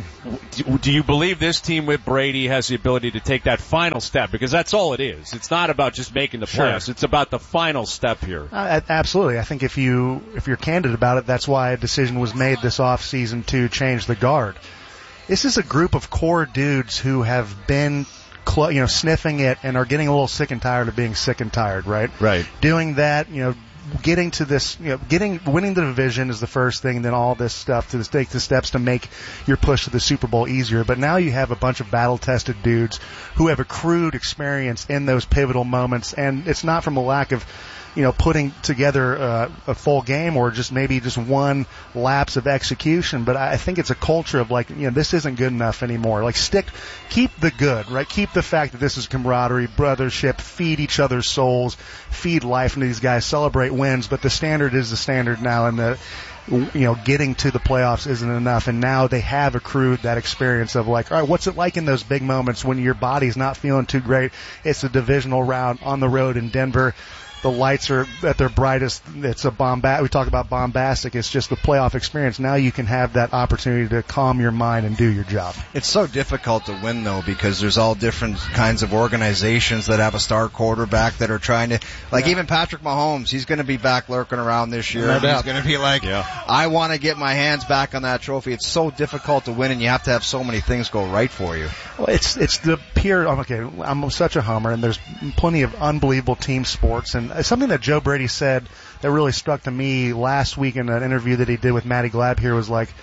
Do, do you believe this team with Brady has the ability to take that final step? Because that's all it is. It's not about just making the Sure. playoffs. It's about the final step here. Uh, absolutely. I think if you if you're candid about it, that's why a decision was made this offseason to change the guard. This is a group of core dudes who have been, cl- you know, sniffing it and are getting a little sick and tired of being sick and tired, right? Right. Doing that, you know, getting to this, you know, getting winning the division is the first thing, and then all this stuff to take the steps to make your push to the Super Bowl easier. But now you have a bunch of battle-tested dudes who have accrued experience in those pivotal moments, and it's not from a lack of, you know, putting together uh, a full game or just maybe just one lapse of execution. But I think it's a culture of like, you know, this isn't good enough anymore. Like stick, keep the good, right? Keep the fact that this is camaraderie, brothership, feed each other's souls, feed life into these guys, celebrate wins. But the standard is the standard now, and the, you know, getting to the playoffs isn't enough. And now they have accrued that experience of like, all right, what's it like in those big moments when your body's not feeling too great? It's a divisional round on the road in Denver. The lights are at their brightest. It's a bomba- We talk about bombastic. It's just the playoff experience. Now you can have that opportunity to calm your mind and do your job. It's so difficult to win, though, because there's all different kinds of organizations that have a star quarterback that are trying to, like yeah. even Patrick Mahomes, he's going to be back lurking around this year. No he's doubt. going to be like, yeah. I want to get my hands back on that trophy. It's so difficult to win, and you have to have so many things go right for you. Well, it's it's the pure. Okay, I'm such a homer, and there's plenty of unbelievable team sports, and something that Joe Brady said that really struck to me last week in an interview that he did with Matty Glab here was like,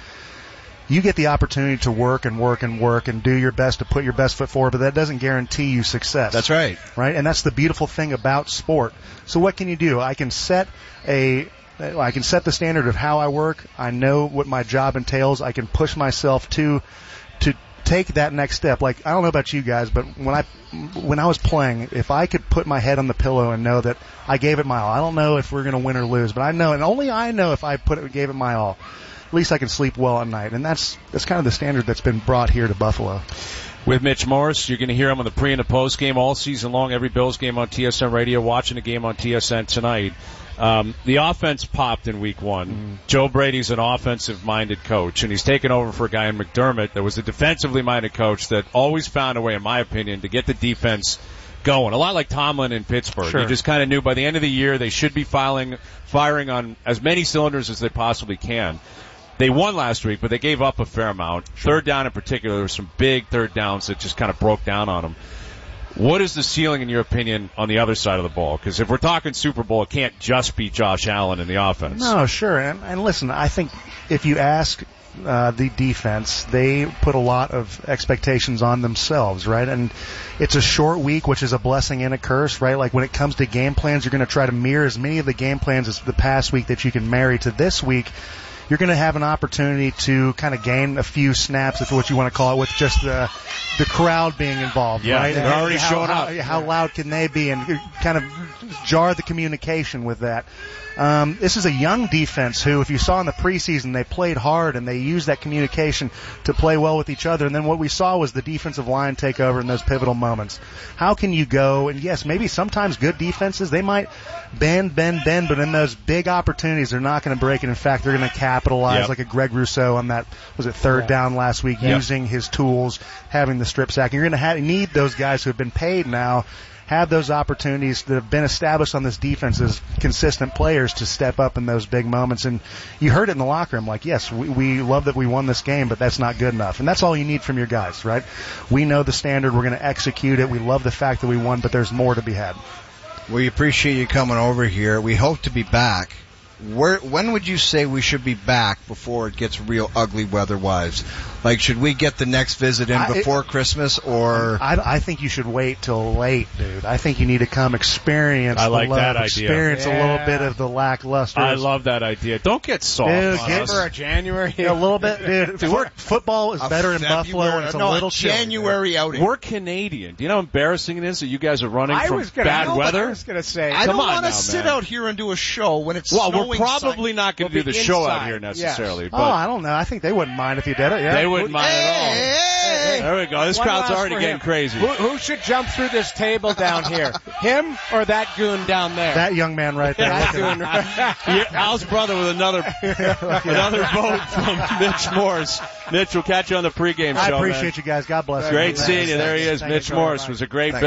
you get the opportunity to work and work and work and do your best to put your best foot forward, but that doesn't guarantee you success. That's right. Right? And that's the beautiful thing about sport. So what can you do? I can set a I can set the standard of how I work. I know what my job entails. I can push myself to to take that next step. Like, I don't know about you guys, but when I when I was playing, if I could put my head on the pillow and know that I gave it my all, I don't know if we're going to win or lose, but I know, and only I know if I put it, gave it my all, at least I can sleep well at night. And that's that's kind of the standard that's been brought here to Buffalo. With Mitch Morse, you're going to hear him on the pre and the post game all season long, every Bills game on T S N radio, watching the game on T S N tonight. Um, the offense popped in week one. Mm. Joe Brady's an offensive-minded coach, and he's taken over for a guy in McDermott that was a defensively-minded coach that always found a way, in my opinion, to get the defense going. A lot like Tomlin in Pittsburgh. Sure. You just kind of knew by the end of the year they should be filing, firing on as many cylinders as they possibly can. They won last week, but they gave up a fair amount. Sure. Third down in particular, there were some big third downs that just kind of broke down on them. What is the ceiling, in your opinion, on the other side of the ball? Because if we're talking Super Bowl, it can't just be Josh Allen in the offense. No, sure. And, and listen, I think if you ask uh, the defense, they put a lot of expectations on themselves, right? And it's a short week, which is a blessing and a curse, right? Like when it comes to game plans, you're going to try to mirror as many of the game plans as the past week that you can marry to this week. You're going to have an opportunity to kind of gain a few snaps, if what you want to call it, with just the the crowd being involved, yeah, right? They're And already how, showing how, up. How, how loud can they be, and kind of jar the communication with that. Um, this is a young defense who, if you saw in the preseason, they played hard and they used that communication to play well with each other. And then what we saw was the defensive line take over in those pivotal moments. How can you go? And yes, maybe sometimes good defenses, they might bend, bend, bend, but in those big opportunities, they're not going to break it. In fact, they're going to capitalize, yep. like a Greg Rousseau on that, was it third yeah. down last week, yep. using his tools, having the strip sack. And you're going to have, need those guys who have been paid now, have those opportunities that have been established on this defense as consistent players to step up in those big moments. And you heard it in the locker room, like, yes, we, we love that we won this game, but that's not good enough. And that's all you need from your guys, right? We know the standard. We're going to execute it. We love the fact that we won, but there's more to be had. We appreciate you coming over here. We hope to be back. Where, when would you say we should be back before it gets real ugly weather-wise? Like, should we get the next visit in before I, it, Christmas, or? I, I think you should wait till late, dude. I think you need to come experience I like the love, that idea. experience yeah. a little bit of the lackluster. I love that idea. Don't get soft dude, on get us. For a January. Yeah, a little bit, dude. dude we're, football is better in Buffalo, and it's a no, little January chilly, outing. We're Canadian. Do you know how embarrassing it is that you guys are running I from was gonna, bad I weather? I was going to say. I Come don't want to sit man. out here and do a show when it's well, snowing. We're probably not going to we'll do the inside. show out here necessarily. Yes. But oh, I don't know. I think they wouldn't mind if you did it. Yeah. They wouldn't mind hey, at all. Hey, hey. There we go. This One crowd's last already for getting him. crazy. Who, who should jump through this table down here? Him or that goon down there? That young man right there. that goon. Yeah, Al's brother with another another vote from Mitch Morse. Mitch, we'll catch you on the pregame show. I appreciate man. you guys. God bless you. Great seeing you. There he is. Thank Mitch you Morse much. was a great. Thanks.